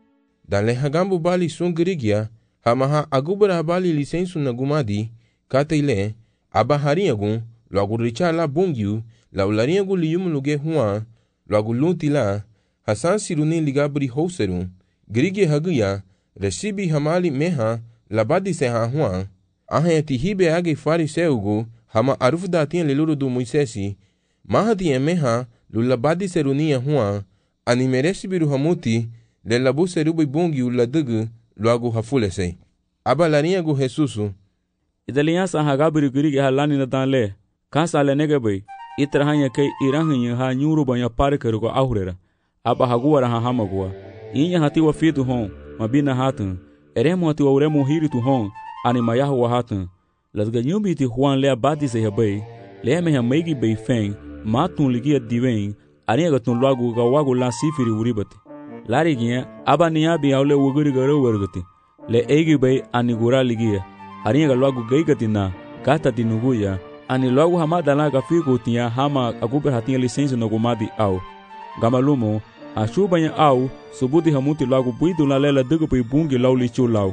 dale hagambu bali songorigia hamaha agubara bali lisensu na gumadi kataile aba harinha gun logo richa la bungiu la ularinha gu liyum luge Juan logo lunti la hasan siruni ligabri houserun grige haguya recibi hamali meha labadi seha Juan ahen tihibe age fariseugu hama arufda tinha leluru do Moisesi mahati meha lulabadi serunia Juan ani mereci biru hamuti le labu serubi bungiu la dugu logo hafulesei aba larinha gu Jesusu idaliansa hagabri gurige halani na danle kansa le negebai itrahanya kai irahinya ha nyuru banya parkeru go aurera aba haguara ha hamagua inya hati wa fitu hon mabina hatun eremo hati wa uremo hiritu hon ani mayahu wa hatun lasga nyumbi ti Juan le abadi se hebai le me ha meigi bei feng matun ligia diven ani gatun lagu ga wagu la sifiri uribati larigia aba niabi aule wuguri garo wergati le eigi bei ani gura ligia ani ga lagu geigatina kata dinuguya ani logo hamada la gafigo tinha hama agube hatinha licença no gumadi au gamalumo a chubanya au subudi hamuti logo buido la lela dugo pe bungi lauli chulau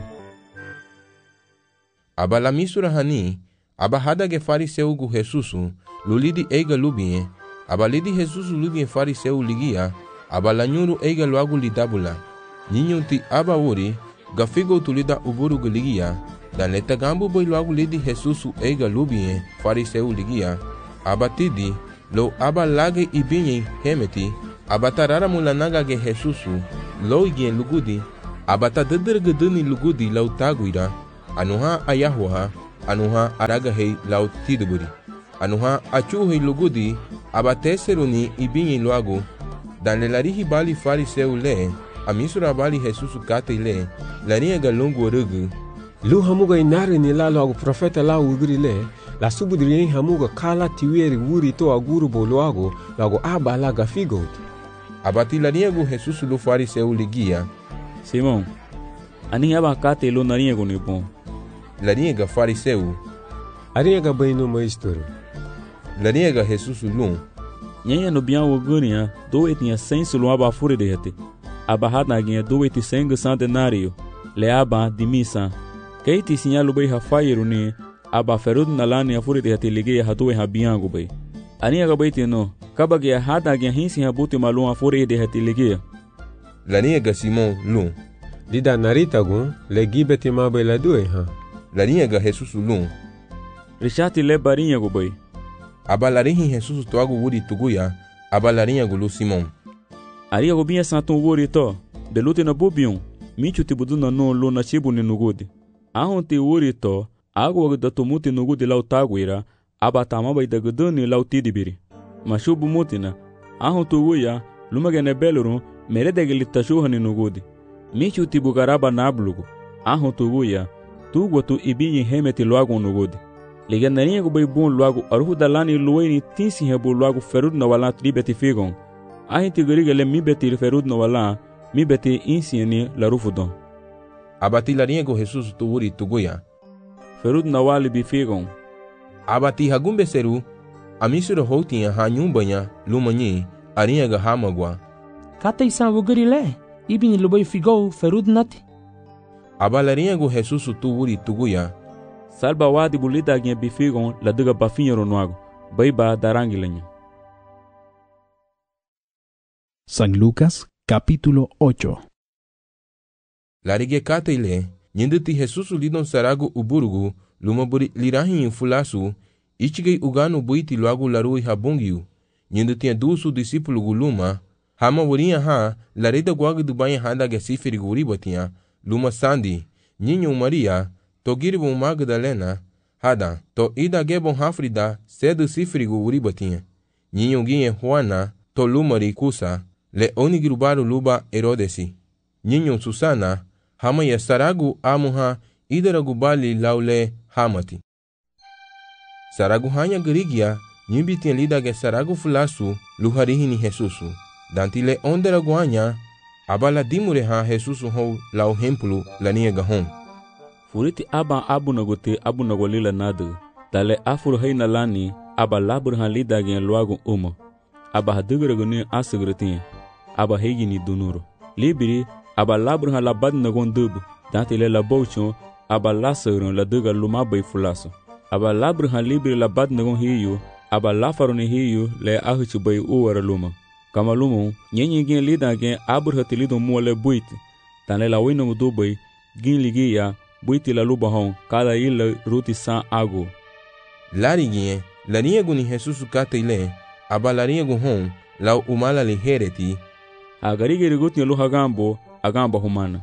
aba la misura hani aba hada ge fariseu gu Jesusu lulidi eiga lubie aba lidi Jesusu lubie fariseu ligia aba la nyuru eiga logo lidabula ninyunti aba uri gafigo tulida uburu gu ligia dan leta gambu boy logo lidi Jesusu eiga lubie fariseu ligia aba tidi lo aba lage ibinye hemeti abata rara mulanaga ge Jesusu lo igien lugudi abata dedergedeni lugudi lau taguira anuha ayahwa anuha araga hei lau tiduburi anuha achu hei lugudi abateseruni ibinyi luagu dan le larihi bali fariseu le amisura bali Jesusu kate le larinha galungu rugu lu hamuga inari ni la luagu profeta la ugri le la subudri hamuga kala tiweri wuri to aguru boluago luagu abala gafigot abati larinha gu Jesusu lu fariseu ligia Simão, ani aba kate lo narinha gu ni bom larinha ga fariseu arinha ga baino maestro larinha ga Jesusu lu Nyenha no bian wogunia do etinha senso lo aba fure de hete aba hadaginha do eti senga centenário le aba de missa keiti sinyalu bei hafairu ni aba ferud nalani afure de hete ligia hadu ha biango bei arinha ga beiti no kabage hadaginha hinsi habuti malum afure de hete ligia larinha ga Simão lu Dida narita gun le gibeti ma bei la due ha larinha ga Jesusu lu Richati le barinha go bei abalarinha Jesusu toagu wuri tuguya abalarinha gu lu Simão Aria go binha santo wuri to de lute na bobion michu tibudu na no lu na chibu ni nugudi ahon te wuri to ago da tumuti nugudi lau taguira abatama bai da guduni lau tidibiri mashubu mutina ahon tuguya lumagene beluru merede gelitashuha ni nugudi michu tibugaraba nablugu ahon tuguya tugo tu ibinyi hemeti luagu nugudi ligenarinha go bai bun luagu aruhu dalani lueni tinsi hebu luagu ferud na wala tribeti figon ahin tigirigele mi beti ferud na wala mi beti insieni la rufudon abati larinha go Jesusu tu wuri tuguya ferud na wali bifigon abati hagumbe seru amisuro houtinha hanyumbanya lumanyi arinha ga hamagwa Kata isan wugirile ibin lubai figou ferud nati abalarinha go Jesusu tu wuri tuguya salba wadi bulida ginha bifigon la diga bafinhero nuago baiba darangilenha San Lucas, capítulo 8. Larige kataile, nyinditi Jesusu lidon saragu uburugu, lumaburi lirahin fulasu, ichigei uganu buiti luagu larui habungiu, nyinditi dusu disipulu guluma, hama wurinha ha, larida guagu dubanha handa gesifiri guribatinha, luma sandi, nyinyo Maria, togiribu Magdalena, hada, to ida gebon hafrida, sedu sifiri guribatinha, nyinyo ginhe Juana, to lumari kusa, le onigirubaru luba Herodesi. Nyinyo Susana, hama ya saragu amuha idaragu bali laule hamati. Saragu hanya gerigia, nyibiti lida ge saragu fulasu luharihini Jesusu. Dantile onderagu hanya, abala dimureha Jesusu hou lau hempulu lania gahon. Furiti aba abu nagolila nadu, dale afuru heina lani, aba laburhan lida gen luagu uma. Aba hadiguraguni asugrutin. Aba hegini dunuro libiri aba labrha la bad nagon dubu dantile la bouchon aba lasagron la duga lumabay fulaso aba labrha libiri la bad nagon hiyu aba lafaroni hiyu le ahuchu bay uwara luma kama lumo nyenyi gen lida gen abrha tilido muole buiti tanle la wino dubay gin ligia buiti la luba hon kada ila ruti san ago larigie larinha guni Jesusu kataile aba larinha gu hon lau umala lihereti agarigerigotinha lu hagambo agamba humana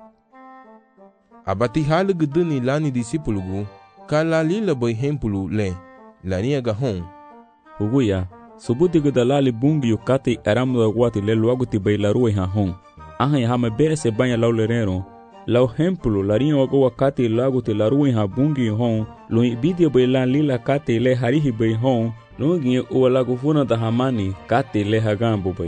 abati haluguduni lani disipulugu kala lila boy hempulu le larinha ga hon uguya subuti dalali bungi yukati aramuda guati le luagu ti bay larue ha hon ahan ya hama bere se banya lau lerero lau hempulu larinha wago wakati lagu ti larue ha bungi hon lu ibidi bay lan lila kati le harihi bay hon lungi uwalagu funa da hamani kati le hagambo bay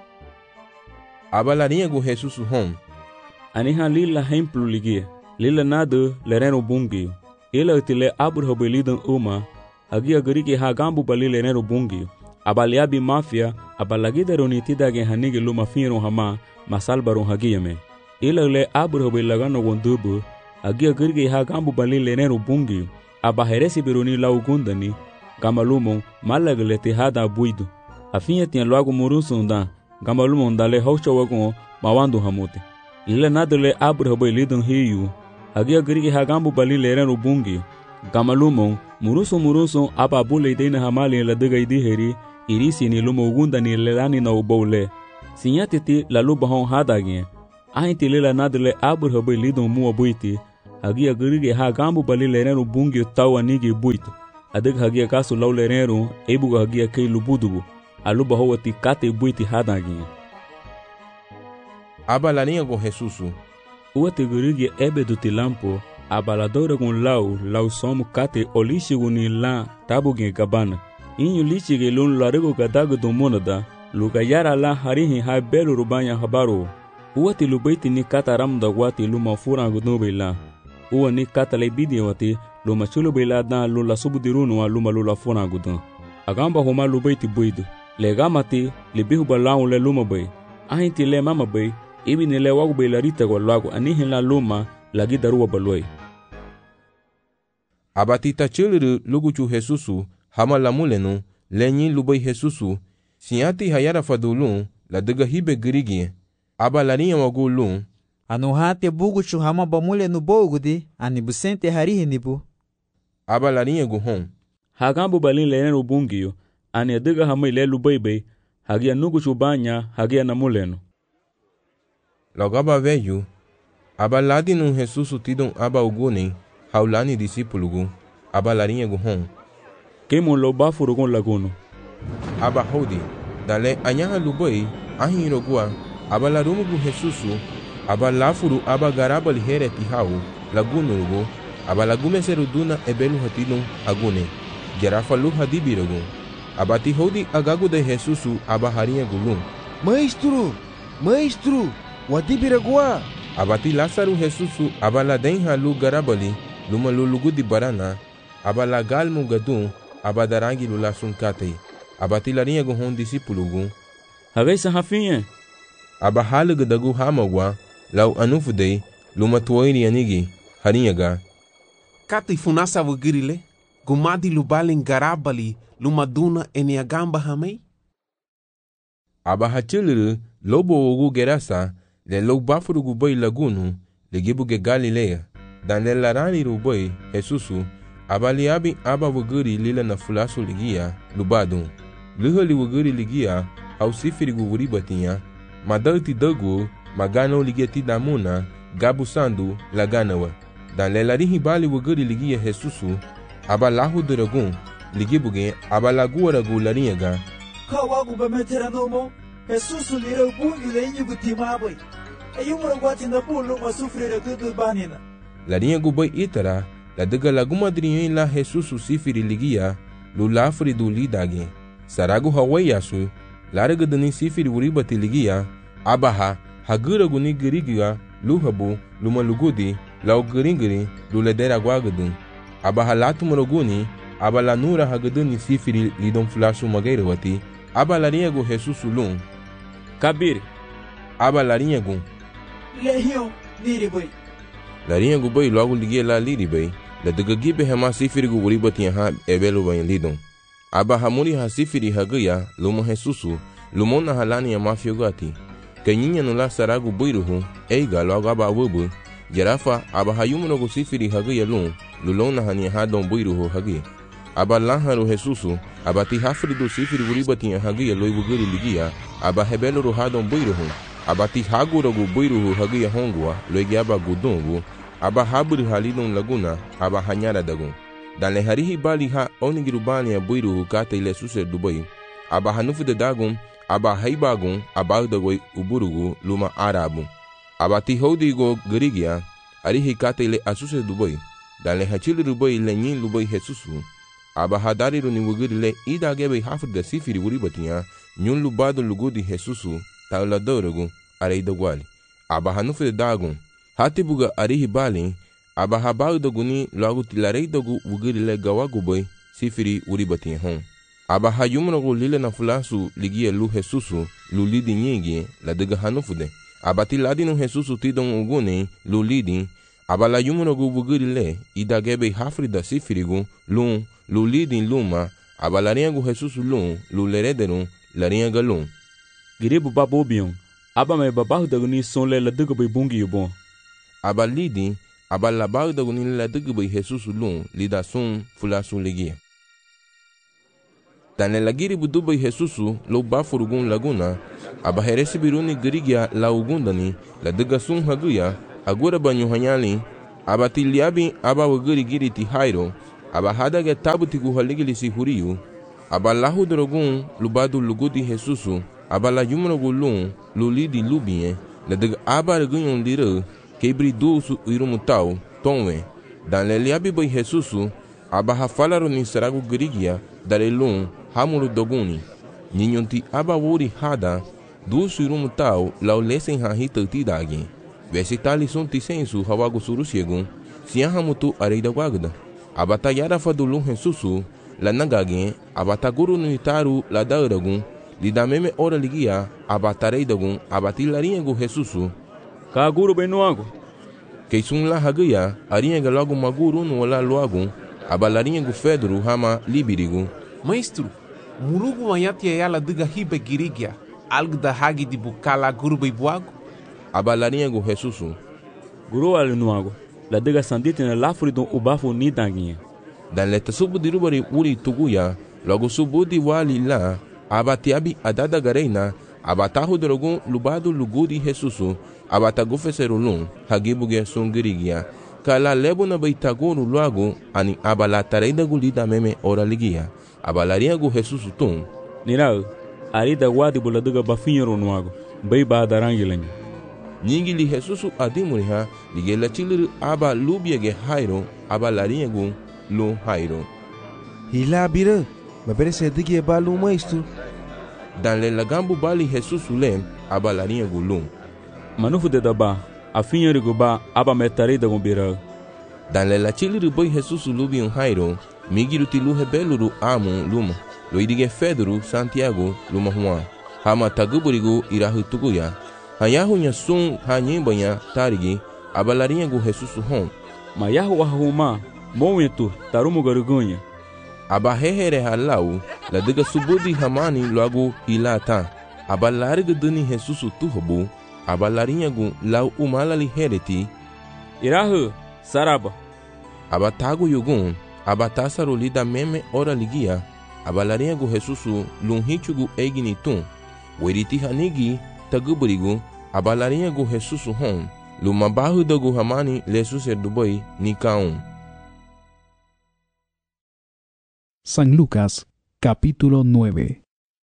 abalarinha gu Jesusu hon aniha lila hemplu ligia lila nadu lereno bungi ila utile aburho belidan uma agia garigi hagambu bali lereno bungi abaliabi mafia abalagidero nitida gen hanigi luma finro hama masalbaro hagia me ila le aburho belagano gondubu agia garigi hagambu bali lereno bungi abaheresi beroni laugundani gamalumo malaglete hada buidu afinha tinha logo murusunda gamalumo ndale haucho wagon mawandu hamute ila nadle abre lidon hiyu agia grigi hagambu bali lereno bungi gamalumo muruso aba bule deina hamali la daga idi heri irisi ni lumo gunda ni lelani na ubole Sinya tete la lu bahon hadage. Ahin tele la nadle abur habe lidon mu aboite. Hagia gerige ha gambu bali lerenu bungi tawa nige buito. Adag hagia kasu law lerenu ebuga hagia kei lubudugu. Alu bahowati kate buiti hadage. Aba la niña con Jesusu. Uate gerige ebe do tilampo. Abaladora con lau somu kate olishiguni la tabuge gabana. Inyu lichige lun larego gadago do monada. Lugayara la harihi ha belu rubanya habaro. Uati lubaiti ni kata ramda wati luma furangu nubela. Uwa ni kata lebidi wati luma chulu bela dan lula subudirunu wa luma lula furangu dan. Agamba homa lubaiti buidu. Legamati libihu balang le luma bay. Ahinti le mama bay. Ibi ni le wagu bay larita kwa lagu anihin la luma lagi daruwa balway. Abatita chiliru luguchu Jesusu hama la mulenu lenyi lubay Jesusu sinyati hayara fadulun la dega hibe gerigi aba la niña wagulun anu hati buguchu hama ba mulenu bogudi ani busente harihi nibu aba la niña guhon hagambu balin lenen ubungiyo ani dega hama ile lubay bay hagia nuguchu banya hagia na mulenu logaba veyu aba ladinu Jesusu tidon aba uguni haulani disipulugu aba larinha guhon kemo lo bafurugon laguno aba hodi dale anyaha lubai ahirogua aba larumugu Jesusu aba lafuru aba garabali hereti hau lagunurugu aba lagume seruduna ebelu hatidon agune gerafa lu hadibirugu aba ti hodi agagu de Jesusu aba harinha gulun maestro wadibiragua aba ti Lázaro Jesusu aba la denha lu garabali luma lulugu di barana aba la galmu gadun aba darangi lula sunkate aba tilarinha guhon disipulugu hagai sahafinha aba halugu dagu hamagwa lau anufudei luma tuoiri anigi harinhaga kati funasa wugirile gumadi lubalin garabali luma duna eniagamba hamei aba hachiliru lobo ogu gerasa le lo bafurugu bai lagunu le gibuge Galilea dan le larani rubai Jesusu abali abi aba wuguri lila na fulasu ligia lubadun luhali wuguri ligia au sifiri guguri batinya madalti dagu magano ligia tidamuna gabu sandu laganawa dan le larihi bali wuguri ligia Jesusu aba lahu duragun ligibuge aba laguaragu larinyaga kawagu bametera nomo Jesusu lira bungi le inyugu timabai ayumura gwati na bulu masufrira gudu banina larinha gubai itara la dega laguma drinhen la Jesusu sifiri ligia lu lafri du lidage saragu hawai yasu laraga dani sifiri uribati ligia abaha hagura guni girigia lu habu luma lugudi lau giringiri lu ledera guagadun abaha latu moroguni aba la nura hagaduni sifiri lidon flashu magaira wati aba larinha gu Jesusu lun kabir aba larinha gu lehion niribai larinha gu bai logo ligia la liribai la dega gibe hema sifiri gu uribati ha ebelu bain lidon aba hamuri ha sifiri hagaya luma Jesusu lumona halani ya mafiogati kanyinya nula saragu buiruhu eiga logo aba wubu jarafa aba hayumuno gu sifiri hagaya lun lulona hani hadon buiruhu hagi aba laharu Jesusu aba ti hafridu sifiri uribati hagaya loi wuguri ligia aba hebelu hadon buiruhu aba ti hagura gu buiruhu hagaya hongwa loigi aba gudungu aba haburi halidon laguna aba hanyara dagun dan le harihi bali ha onigirubani ya buiruhu kate ile suse dubai aba hanufu de dagun aba haibagun aba dagoi uburugu luma arabu aba ti hodigo gerigia arihi kate ile asuse dubai dan le hachili dubai le nyin dubai Jesusu aba hadari runi wugiri le idagebe hafrida sifiri uribatiya nyun lubado lugudi Jesusu taula dorogu are idagwali aba hanufu de dagun hatibuga arihi bali aba habau doguni logo tilarei dogu wugiri le gawagubai sifiri uribatiya hon aba hayumrogu lile na fulasu ligia lu Jesusu lu lidi nyingi la dega hanufude aba tiladinu Jesusu tidon uguni lu lidi aba la yumrogu wugiri le idagebe hafrida sifirigu lu lidi luma aba larinhagu Jesusu lu lerederun larinhaga lun giribu babobion aba me babahu daguni sonle la dega bai bungi yubon aba lidi aba labau daguni la dega bai Jesusu lida sun fulasu ligia Dan le lagiri budubai Jesusu lo bafurugun laguna, aba heresi biruni gerigia la ugundani, la degasun haguya, agura banyu hanyali, aba tiliabi aba wagiri giri ti Jairo, aba hadage tabu ti guhaligili si huriyu, aba lahu drogun lubadu lugudi Jesusu, aba la yumrogulun lulidi lubie, la deg aba regunyon lire, kebri dusu irumutau, tonwe, dan le liabi bai Jesusu, aba hafalaro ni saragu gerigia, darelun, hamuru doguni, ninyonti aba wuri hada, dusu irumutau, lau lesen hahita tidagi, vesi tali sunti sensu hawagu surusiegun, siahamutu areida wagda, aba tayara fadulun Jesusu, la nagagin, aba taguru nuitaru la dauragun, lida meme ora ligia, aba tareidagun, aba tilariengu Jesusu, ka guru benuago, keisun la hagaya, arienga logo maguru no la loagun, aba lariengu Fedru hama libirigu, Maestro, murugu mayati ayala diga hibe girigia, algo da hagi di bukala guru beibuago? Aba lariengu Jesusu, guru alinuago, la diga sandite na lafuri don ubafu nidanginha. Dan leta subu di rubari uri tuguya, logo subu di wali la, aba tiabi adada gareina, aba tahu drogun lubadu lugudi Jesusu, aba tagufeserulun, hagibuge sungirigia, kala lebo na baitaguru luago, ani aba la tareida gulida meme ora ligia, aba lariago Jesusu tum. Nirau, arida wadi buladiga bafinhero nuago, bai ba darangilenho. Nyingili Jesusu adimuriha, ligela chiliru aba lubiege Jairo, aba lariago lu Jairo. Hila bira, mabere sedigi balu Maestro. Dan le lagambu bali Jesusu lem, aba lariago lum. Manufu de daba, afinhero ba aba metarida gombira. Dan le la chiliru bai Jesusu lubi Jairo, migiru tilu hebeluru amu luma, lo idige Fedru Santiago luma Juan, hama taguburigu irahu tuguya, hayahu nya sun hanyembanya tarigi, aba lariago Jesusu hon. Mayahu wahuma, momentu tarumu garugunha. Aba hehere halau, la diga subudi hamani logo ilata, aba larga dani Jesusu tuhubu, aba lariago lau umalali hereti, irahu, saraba. Aba tagu yugun, aba tasarulida meme ora ligia, aba lariago Jesusu lunhichugu eginitum, weriti hanigi taguburigu, aba lariago Jesusu hon, lumabahu dagu hamani lesuser dubai nikaum. San Lucas, capítulo 9.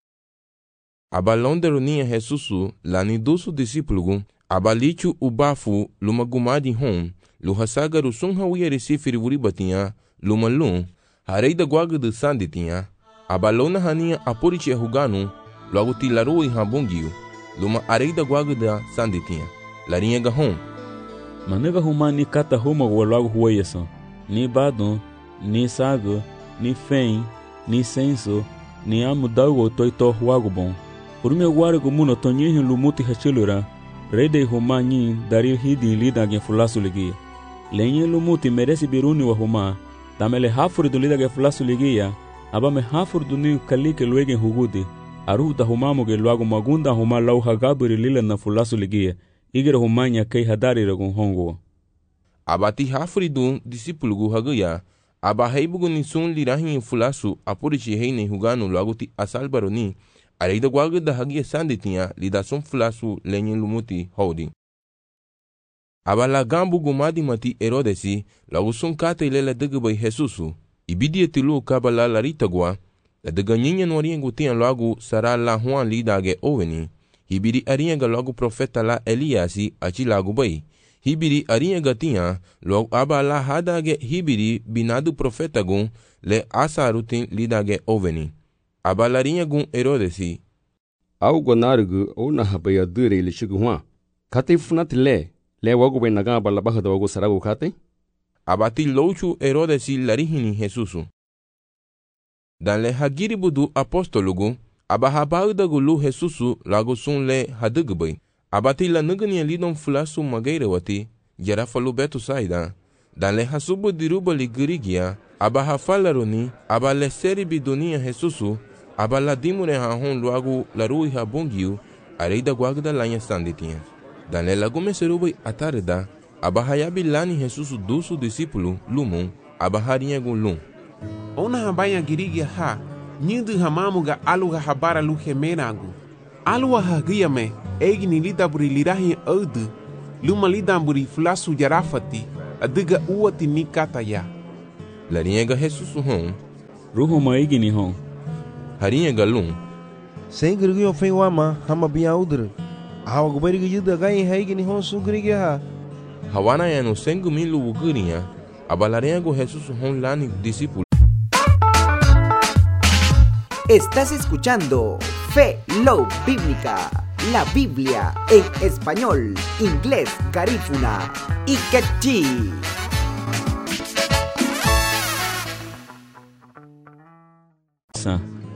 Aba londe ronia Jesusu lani dusu discípulo, aba lichu ubafu lumagumadi hon, luhasagaru sunha wiere sifiri wuribatinha, lumalum, hareida guaga de sanditinha, aba lona hania aporiche huganu, logo tilaru e rabungiu, luma areida guaga da sanditinha, larinha gahon. Manega huma ni kata huma logo hueyasan, ni badon, ni sago, ni fen, ni senso, ni amudago toito huago bom. Por meu guargo muno tonyihin lumuti hachilura, reide huma nyin dari hidi lida gen fulasu ligia. Lenye lumuti merece biruni wa huma, tamele hafuri do lida gen fulasu ligia, aba me hafuri do ni kalike luegen hugudi, aruta humamo ge luago magunda huma lau hagabiri lila na fulasu ligia, igera huma nya kei hadari ragun hongo. Abati hafuri do discípulo haguya, aba heibugu ni sun lirahin fulasu aporichi heine hugano luago ti asalbaroni, areida guaga da hagia sanditinha lida sun fulasu lenye lumuti holding. Aba la gambu gumadi mati Herodesi, logo sun kata ilela dega bai Jesusu, ibidia tilu kaba la larita gua, la dega nyinya noriengu tian logo sara la Juan lidage oveni, hibiri arienga logo profeta la Eliasi achi lago bai, hibiri arienga tian logo aba la hadage hibiri binadu profeta gun le asarutin lidage oveni. Aba larinha gun Herodesi. Au gonargu ona habaya dure ili shiguwa. Kate funat le wago ben naga balabaha da wago sarago kate. Abati louchu Herodesi larihini Jesusu. Dan le hagiri budu apostolugu, aba habau da gulu Jesusu lago sun le hadugbai. Abati la nugani lidon fulasu magaira wati, jara falu betu saida. Dan le hasubu diruba ligirigia, aba hafalaroni, aba le seri bidunia Jesusu, aba la dimure hahon luagu la rui habungiu, areida guagda lanha sanditinha. Dan le lagume serubai atarda, aba hayabi lani Jesusu dusu discípulo, lumum, aba harinha gun lum. Ona habaya girigia ha, Nyidu hamamuga aluga habara lu gemeragu. Alua hagiame, egi ni lida buri lirahi audu, luma lida buri fulasu jarafati, adiga uati ni kataya. Larienga Jesus hon. Ruho maigi ni hon. Harienga lum. Sengirgio feiwama hama biya udre. Hawa guberiga yuda gai haigi ni hon sugriga ha. Hawana ya no sengu milu wuguria. Abalariengo Jesus hon lani discípulo. Estás escuchando Fe Love Bíblica, la Biblia en español, inglés, garífuna y quechí.